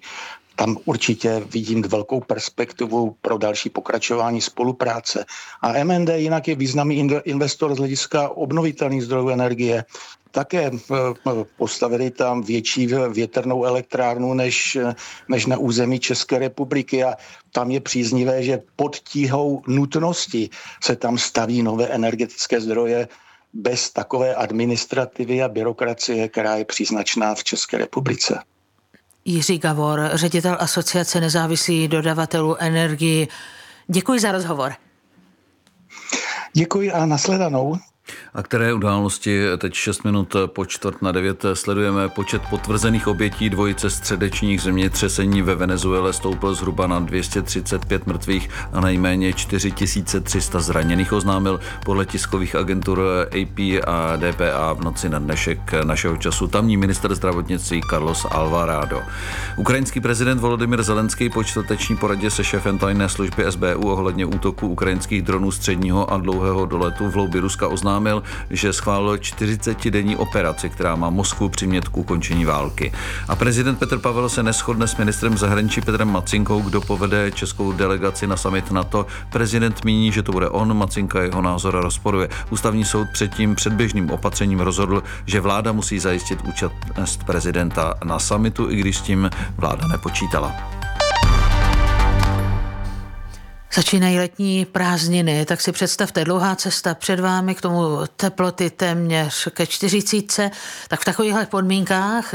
tam určitě vidím velkou perspektivu pro další pokračování spolupráce. A MND jinak je významný investor z hlediska obnovitelných zdrojů energie. Také postavili tam větší větrnou elektrárnu než na území České republiky a tam je příznivé, že pod tíhou nutnosti se tam staví nové energetické zdroje bez takové administrativy a byrokracie, která je příznačná v České republice. Jiří Gavor, ředitel Asociace nezávislých dodavatelů energii. Děkuji za rozhovor. Děkuji a nashledanou. A které události teď 6 minut po 8:45 sledujeme? Počet potvrzených obětí dvojice středečních zemětřesení ve Venezuele stoupl zhruba na 235 mrtvých a nejméně 4300 zraněných, oznámil podle tiskových agentur AP a DPA v noci na dnešek našeho času tamní ministr zdravotnictví Carlos Alvarado. Ukrajinský prezident Volodymyr Zelenský po čtvrteční poradě se šéfem tajné služby SBU ohledně útoku ukrajinských dronů středního a dlouhého doletu v hloubi Ruska oznámil, že schválil 40denní operaci, která má Moskvu přimět k ukončení války. A prezident Petr Pavel se neshodne s ministrem zahraničí Petrem Macinkou, kdo povede českou delegaci na summit NATO. Prezident míní, že to bude on, Macinka jeho názor rozporuje. Ústavní soud předtím předběžným opatřením rozhodl, že vláda musí zajistit účast prezidenta na summitu, i když s tím vláda nepočítala. Začínají letní prázdniny, tak si představte, dlouhá cesta před vámi, k tomu teploty téměř ke 40, tak v takovýchhle podmínkách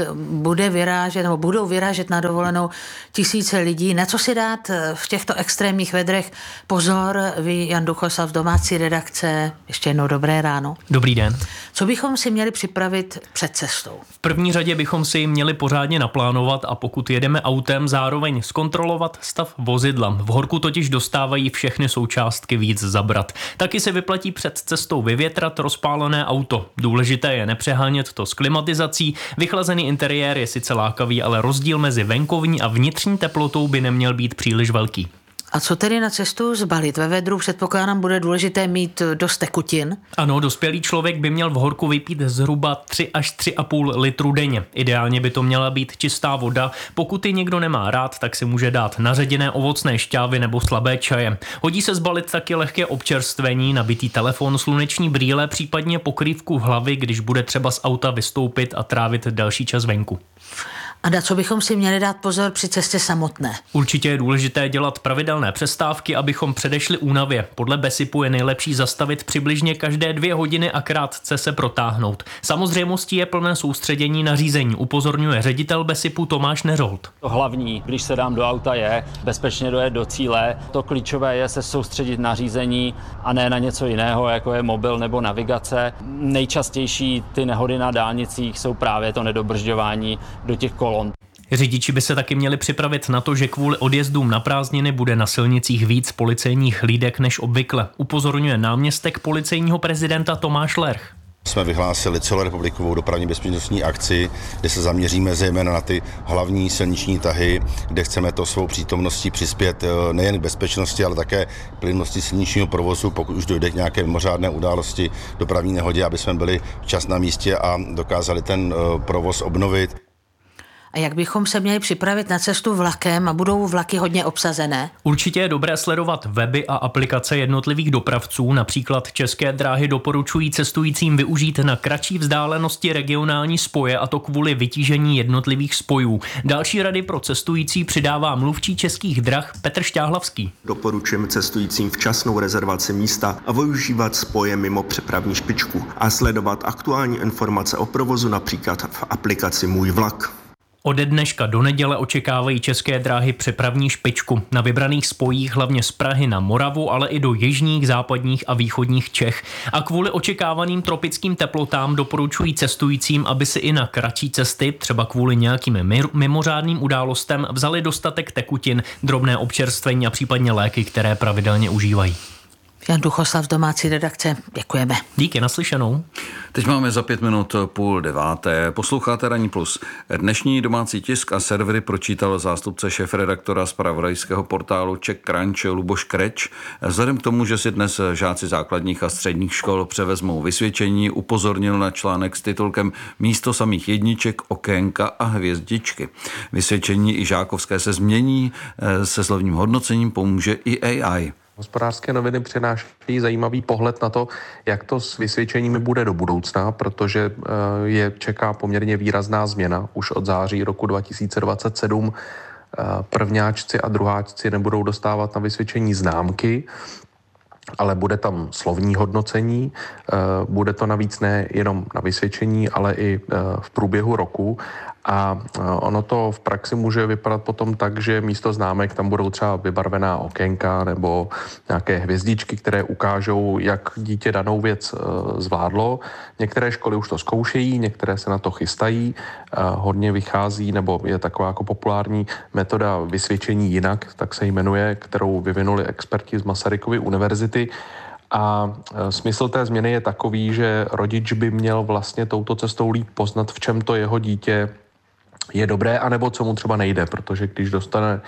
budou vyrážet na dovolenou tisíce lidí. Na co si dát v těchto extrémních vedrech pozor? Vy, Jan Duchosav, domácí redakce, ještě jednou dobré ráno. Dobrý den. Co bychom si měli připravit před cestou? V první řadě bychom si ji měli pořádně naplánovat a pokud jedeme autem, zároveň zkontrolovat stav vozidla. V horku totiž dostávají všechny součástky víc zabrat. Taky se vyplatí před cestou vyvětrat rozpálené auto. Důležité je nepřehánět to s klimatizací. Vychlazený interiér je sice lákavý, ale rozdíl mezi venkovní a vnitřní teplotou by neměl být příliš velký. A co tedy na cestu zbalit? Ve vedru předpokládám bude důležité mít dost tekutin. Ano, dospělý člověk by měl v horku vypít zhruba 3 až 3,5 litru denně. Ideálně by to měla být čistá voda. Pokud ji někdo nemá rád, tak si může dát naředěné ovocné šťávy nebo slabé čaje. Hodí se zbalit taky lehké občerstvení, nabitý telefon, sluneční brýle, případně pokrývku hlavy, když bude třeba z auta vystoupit a trávit další čas venku. A na co bychom si měli dát pozor při cestě samotné? Určitě je důležité dělat pravidelné přestávky, abychom předešli únavě. Podle BESIPu je nejlepší zastavit přibližně každé 2 hodiny a krátce se protáhnout. Samozřejmostí je plné soustředění na řízení, upozorňuje ředitel BESIPu Tomáš Neřolt. To hlavní, když se dám do auta, je bezpečně dojet do cíle. To klíčové je se soustředit na řízení a ne na něco jiného, jako je mobil nebo navigace. Nejčastější ty nehody na dálnicích jsou právě to nedobržďování do těch kolon. Řidiči by se taky měli připravit na to, že kvůli odjezdům na prázdniny bude na silnicích víc policejních hlídek než obvykle, upozorňuje náměstek policejního prezidenta Tomáš Lerch. Jsme vyhlásili celorepublikovou dopravní bezpečnostní akci, kde se zaměříme zejména na ty hlavní silniční tahy, kde chceme to svou přítomností přispět nejen k bezpečnosti, ale také plynnosti silničního provozu, pokud už dojde k nějaké mimořádné události, dopravní nehodě, aby jsme byli včas na místě a dokázali ten provoz obnovit. A jak bychom se měli připravit na cestu vlakem a budou vlaky hodně obsazené? Určitě je dobré sledovat weby a aplikace jednotlivých dopravců. Například České dráhy doporučují cestujícím využít na kratší vzdálenosti regionální spoje, a to kvůli vytížení jednotlivých spojů. Další rady pro cestující přidává mluvčí Českých drah Petr Šťáhlavský. Doporučujeme cestujícím včasnou rezervaci místa a využívat spoje mimo přepravní špičku a sledovat aktuální informace o provozu například v aplikaci Můj vlak. Ode dneška do neděle očekávají České dráhy přepravní špičku. Na vybraných spojích hlavně z Prahy na Moravu, ale i do jižních, západních a východních Čech. A kvůli očekávaným tropickým teplotám doporučují cestujícím, aby si i na kratší cesty, třeba kvůli nějakým mimořádným událostem, vzali dostatek tekutin, drobné občerstvení a případně léky, které pravidelně užívají. Jan Duchoslav, domácí redakce, děkujeme. Díky, naslyšenou. Teď máme za 5 minut 8:30. Posloucháte Ranní plus. Dnešní domácí tisk a servery pročítal zástupce šéfredaktora zpravodajského portálu Czech Crunch Luboš Kreč. Vzhledem k tomu, že si dnes žáci základních a středních škol převezmou vysvědčení, upozornil na článek s titulkem Místo samých jedniček, okénka a hvězdičky. Vysvědčení i žákovské se změní, se slovním hodnocením pomůže i AI. Hospodářské noviny přináší zajímavý pohled na to, jak to s vysvědčeními bude do budoucna, protože je čeká poměrně výrazná změna. Už od září roku 2027 prvňáčci a druháčci nebudou dostávat na vysvědčení známky, ale bude tam slovní hodnocení. Bude to navíc ne jenom na vysvědčení, ale i v průběhu roku. A ono to v praxi může vypadat potom tak, že místo známek tam budou třeba vybarvená okénka nebo nějaké hvězdičky, které ukážou, jak dítě danou věc zvládlo. Některé školy už to zkoušejí, některé se na to chystají. Hodně vychází, nebo je taková jako populární metoda vysvědčení jinak, tak se jmenuje, kterou vyvinuli experti z Masarykovy univerzity. A smysl té změny je takový, že rodič by měl vlastně touto cestou líp poznat, v čem to jeho dítě je dobré, anebo co mu třeba nejde, protože když dostane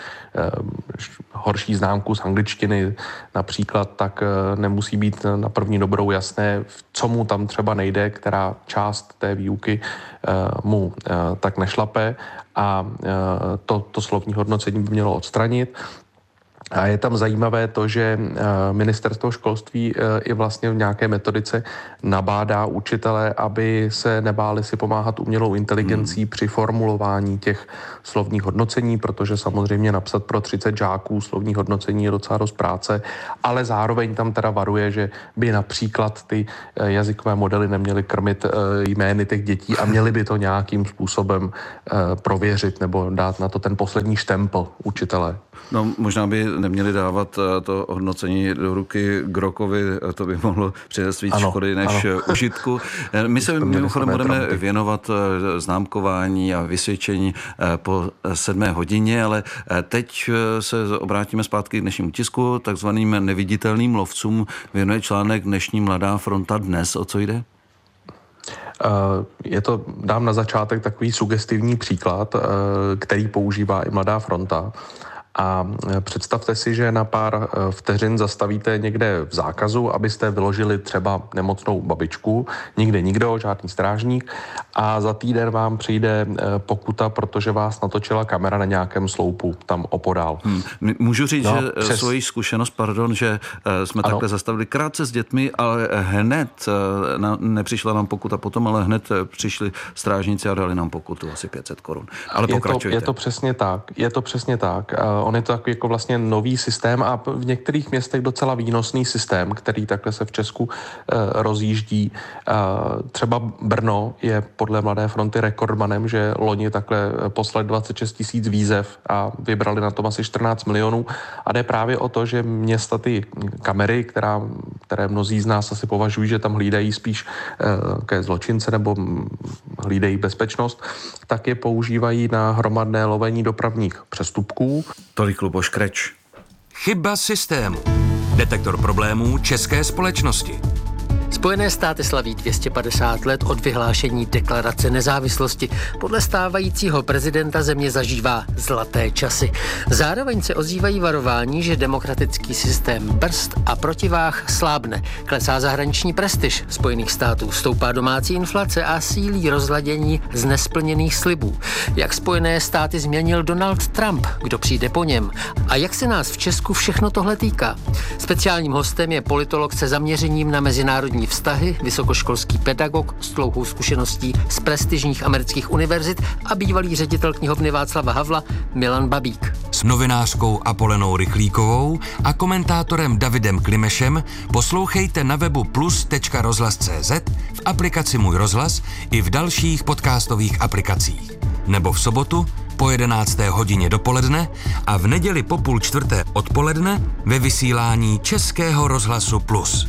horší známku z angličtiny například, tak nemusí být na první dobrou jasné, co mu tam třeba nejde, která část té výuky mu tak nešlape a to slovní hodnocení by mělo odstranit. A je tam zajímavé to, že ministerstvo školství i vlastně v nějaké metodice nabádá učitele, aby se nebáli si pomáhat umělou inteligencí při formulování těch slovních hodnocení, protože samozřejmě napsat pro 30 žáků slovní hodnocení je docela dost práce, ale zároveň tam teda varuje, že by například ty jazykové modely neměly krmit jmény těch dětí a měly by to nějakým způsobem prověřit nebo dát na to ten poslední štempl učitele. No, možná by neměli dávat to hodnocení do ruky Grokovi, to by mohlo přinést víc škody než užitku. My se mimochodem budeme věnovat známkování a vysvědčení po 7 hodině, ale teď se obrátíme zpátky k dnešnímu tisku, takzvaným neviditelným lovcům. Věnuje článek Dnešní Mladá fronta dnes. O co jde? Je to, dám na začátek takový sugestivní příklad, který používá i Mladá fronta. A představte si, že na pár vteřin zastavíte někde v zákazu, abyste vyložili třeba nemocnou babičku, nikde nikdo, žádný strážník a za týden vám přijde pokuta, protože vás natočila kamera na nějakém sloupu tam opodál. Můžu říct, že svoji zkušenost, že jsme takhle zastavili krátce s dětmi, ale hned nepřišla nám pokuta potom, ale hned přišli strážníci a dali nám pokutu asi 500 korun. Ale pokračujte. Je to přesně tak. On je to takový jako vlastně nový systém a v některých městech docela výnosný systém, který takhle se v Česku rozjíždí. Třeba Brno je podle Mladé fronty rekordmanem, že loni takhle poslali 26 000 výzev a vybrali na tom asi 14 milionů. A jde právě o to, že města ty kamery, které mnozí z nás asi považují, že tam hlídají spíš ke zločince nebo hlídají bezpečnost, tak je používají na hromadné lovení dopravních přestupků. Tolik Luboš Kreč. Chyba systému. Detektor problémů české společnosti. Spojené státy slaví 250 let od vyhlášení deklarace nezávislosti. Podle stávajícího prezidenta země zažívá zlaté časy. Zároveň se ozývají varování, že demokratický systém brzd a protiváh slábne. Klesá zahraniční prestiž Spojených států, stoupá domácí inflace a sílí rozladění z nesplněných slibů. Jak Spojené státy změnil Donald Trump, kdo přijde po něm? A jak se nás v Česku všechno tohle týká? Speciálním hostem je politolog se zaměřením na mezinárodní vztahy, vysokoškolský pedagog s dlouhou zkušeností z prestižních amerických univerzit a bývalý ředitel knihovny Václava Havla Milan Babík. S novinářkou Apolenou Rychlíkovou a komentátorem Davidem Klimešem poslouchejte na webu plus.rozhlas.cz, v aplikaci Můj rozhlas i v dalších podcastových aplikacích. Nebo v sobotu po 11. hodině dopoledne a v neděli po 3:30 odpoledne ve vysílání Českého rozhlasu Plus.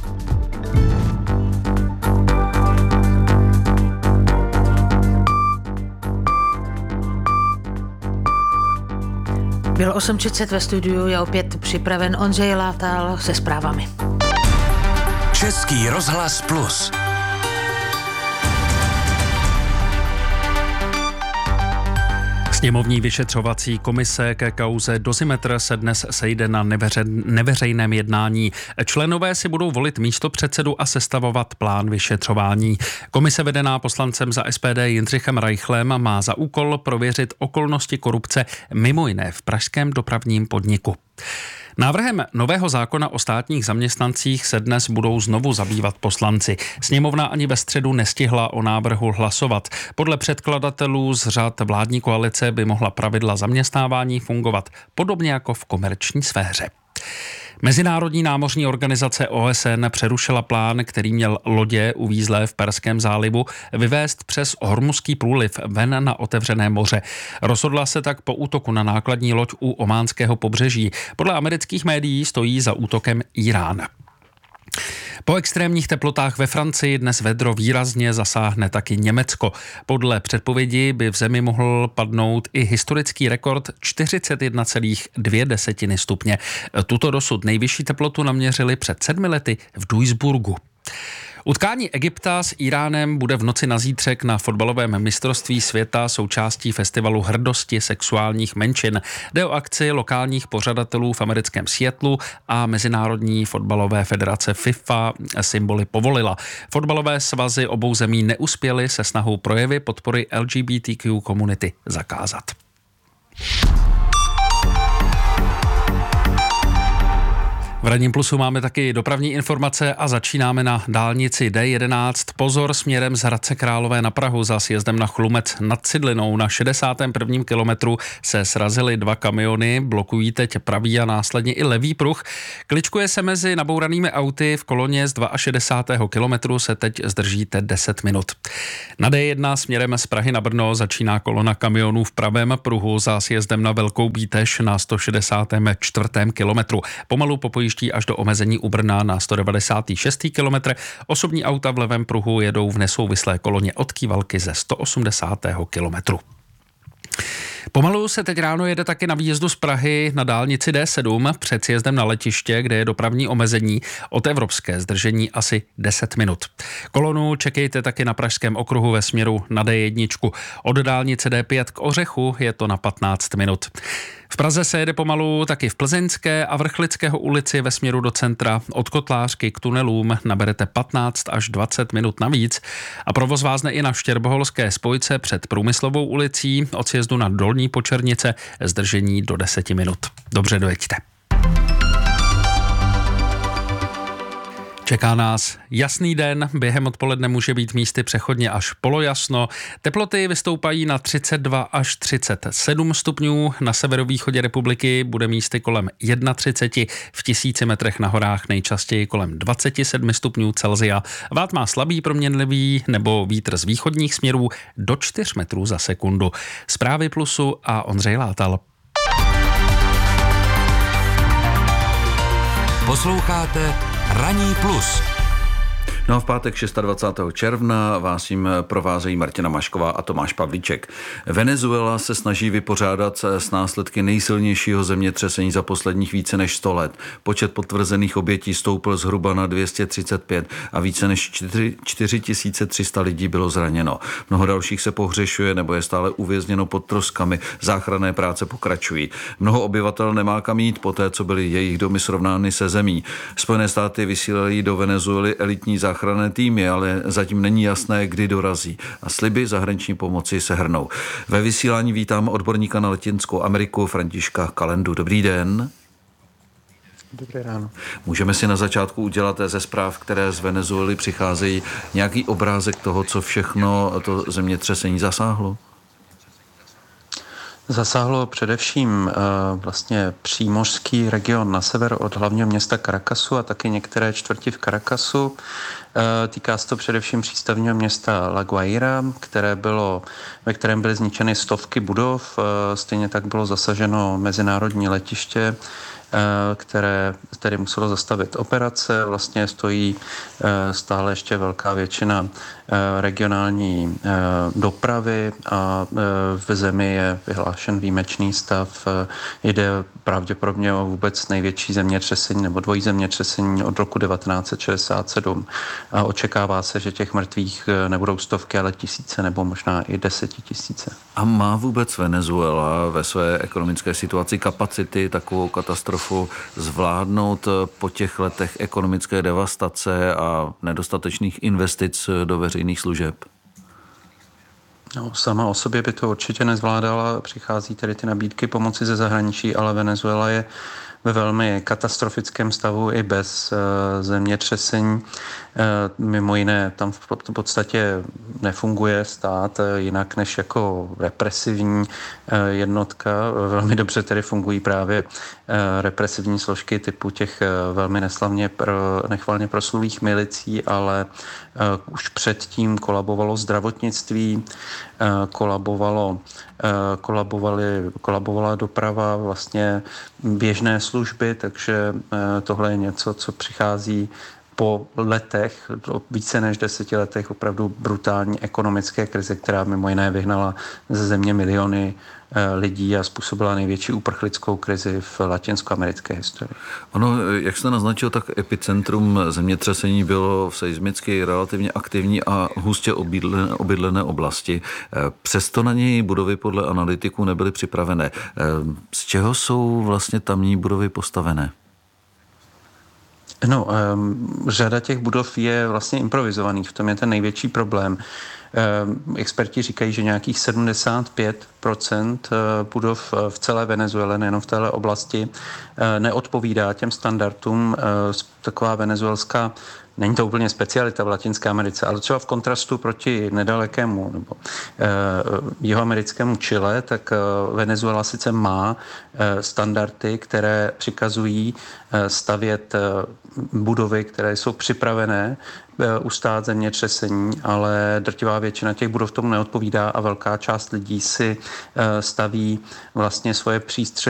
Bylo 8:30 ve studiu, je opět připraven Ondřej Látal se zprávami. Český rozhlas Plus. Sněmovní vyšetřovací komise ke kauze Dozimetr se dnes sejde na neveřejném jednání. Členové si budou volit místopředsedu a sestavovat plán vyšetřování. Komise vedená poslancem za SPD Jindřichem Reichlem má za úkol prověřit okolnosti korupce mimo jiné v pražském dopravním podniku. Návrhem nového zákona o státních zaměstnancích se dnes budou znovu zabývat poslanci. Sněmovna ani ve středu nestihla o návrhu hlasovat. Podle předkladatelů z řad vládní koalice by mohla pravidla zaměstnávání fungovat podobně jako v komerční sféře. Mezinárodní námořní organizace OSN přerušila plán, který měl lodě uvízlé v Perském zálivu vyvést přes Hormuzský průliv ven na otevřené moře. Rozhodla se tak po útoku na nákladní loď u ománského pobřeží. Podle amerických médií stojí za útokem Irán. Po extrémních teplotách ve Francii dnes vedro výrazně zasáhne taky Německo. Podle předpovědi by v zemi mohl padnout i historický rekord 41,2 stupně. Tuto dosud nejvyšší teplotu naměřili před 7 lety v Duisburgu. Utkání Egypta s Iránem bude v noci na zítřek na fotbalovém mistrovství světa součástí festivalu hrdosti sexuálních menšin. Jde o akci lokálních pořadatelů v americkém Seattlu a Mezinárodní fotbalové federace FIFA symboly povolila. Fotbalové svazy obou zemí neuspěly se snahou projevy podpory LGBTQ komunity zakázat. V Ranním plusu máme taky dopravní informace a začínáme na dálnici D11. Pozor směrem z Hradce Králové na Prahu za sjezdem na Chlumec nad Cidlinou. Na 61. kilometru se srazily 2 kamiony, blokují teď pravý a následně i levý pruh. Kličkuje se mezi nabouranými auty, v koloně z 62. kilometru se teď zdržíte 10 minut. Na D1 směrem z Prahy na Brno začíná kolona kamionů v pravém pruhu za sjezdem na Velkou Bítež na 164. kilometru. Pomalu popojíždí až do omezení u Brna na 196. kilometr. Osobní auta v levém pruhu jedou v nesouvislé koloně od Kývalky ze 180. kilometru. Pomalu se teď ráno jede taky na výjezdu z Prahy na dálnici D7 před sjezdem na letiště, kde je dopravní omezení od Evropské zdržení asi 10 minut. Kolonu čekejte taky na Pražském okruhu ve směru na D1. Od dálnice D5 k Ořechu je to na 15 minut. V Praze se jede pomalu taky v Plzeňské a Vrchlického ulici ve směru do centra. Od Kotlářky k tunelům naberete 15 až 20 minut navíc a provoz vázne i na Štěrboholské spojce před Průmyslovou ulicí od sjezdu na Dolní Počernice zdržení do 10 minut. Dobře dojeďte. Čeká nás jasný den, během odpoledne může být místy přechodně až polojasno. Teploty vystoupají na 32 až 37 stupňů, na severovýchodě republiky bude místy kolem 31, v 1000 metrech na horách nejčastěji kolem 27 stupňů Celsia. Vád má slabý proměnlivý nebo vítr z východních směrů do 4 metrů za sekundu. Zprávy Plusu a Ondřej Látal. Posloucháte Ranní plus. No a v pátek 26. června vás jim provázejí Martina Mašková a Tomáš Pavlíček. Venezuela se snaží vypořádat s následky nejsilnějšího zemětřesení za posledních více než 100 let. Počet potvrzených obětí stoupl zhruba na 235 a více než 4300 lidí bylo zraněno. Mnoho dalších se pohřešuje nebo je stále uvězněno pod troskami. Záchranné práce pokračují. Mnoho obyvatel nemá kam jít poté, co byly jejich domy srovnány se zemí. Spojené státy vysílají do Venezuely elitní záchranné týmy, ale zatím není jasné, kdy dorazí. A sliby zahraniční pomoci se hrnou. Ve vysílání vítám odborníka na Latinskou Ameriku Františka Kalendu. Dobrý den. Dobré ráno. Můžeme si na začátku udělat ze zpráv, které z Venezuely přicházejí, nějaký obrázek toho, co všechno to zemětřesení zasáhlo? Zasáhlo především vlastně přímořský region na sever od hlavního města Caracasu a taky některé čtvrti v Caracasu. Týká se to především přístavního města La Guaira, ve kterém byly zničeny stovky budov. Stejně tak bylo zasaženo mezinárodní letiště které tedy muselo zastavit operace. Vlastně stojí stále ještě velká většina regionální dopravy a v zemi je vyhlášen výjimečný stav. Jde pravděpodobně o vůbec největší zemětřesení nebo dvojí zemětřesení od roku 1967. A očekává se, že těch mrtvých nebudou stovky, ale tisíce nebo možná i 10 000. A má vůbec Venezuela ve své ekonomické situaci kapacity takovou katastrofu zvládnout po těch letech ekonomické devastace a nedostatečných investic do veřejných služeb? No, sama o sobě by to určitě nezvládala. Přichází tedy ty nabídky pomoci ze zahraničí, ale Venezuela je ve velmi katastrofickém stavu i bez zemětřesení. Mimo jiné, tam v podstatě nefunguje stát jinak než jako represivní jednotka. Velmi dobře tedy fungují právě represivní složky typu těch velmi nechvalně proslulých milicí, ale už předtím kolabovalo zdravotnictví, kolabovala doprava, vlastně běžné služby, takže tohle je něco, co přichází po letech, více než 10 letech opravdu brutální ekonomické krize, která mimo jiné vyhnala ze země miliony lidí a způsobila největší uprchlickou krizi v latinskoamerické historii. Ono, jak jste naznačil, tak epicentrum zemětřesení bylo v seismicky relativně aktivní a hustě obydlené oblasti. Přesto na něj budovy podle analytiků nebyly připravené. Z čeho jsou vlastně tamní budovy postavené? No, řada těch budov je vlastně improvizovaných, v tom je ten největší problém. Experti říkají, že nějakých 75% budov v celé Venezuele, nejenom v téhle oblasti, neodpovídá těm standardům. Taková venezuelská, není to úplně specialita v Latinské Americe, ale třeba v kontrastu proti nedalekému nebo jihoamerickému Chile, tak Venezuela sice má standardy, které přikazují stavět budovy, které jsou připravené ustát zemětřesení, ale drtivá většina těch budov tomu neodpovídá a velká část lidí si staví vlastně svoje přístřeší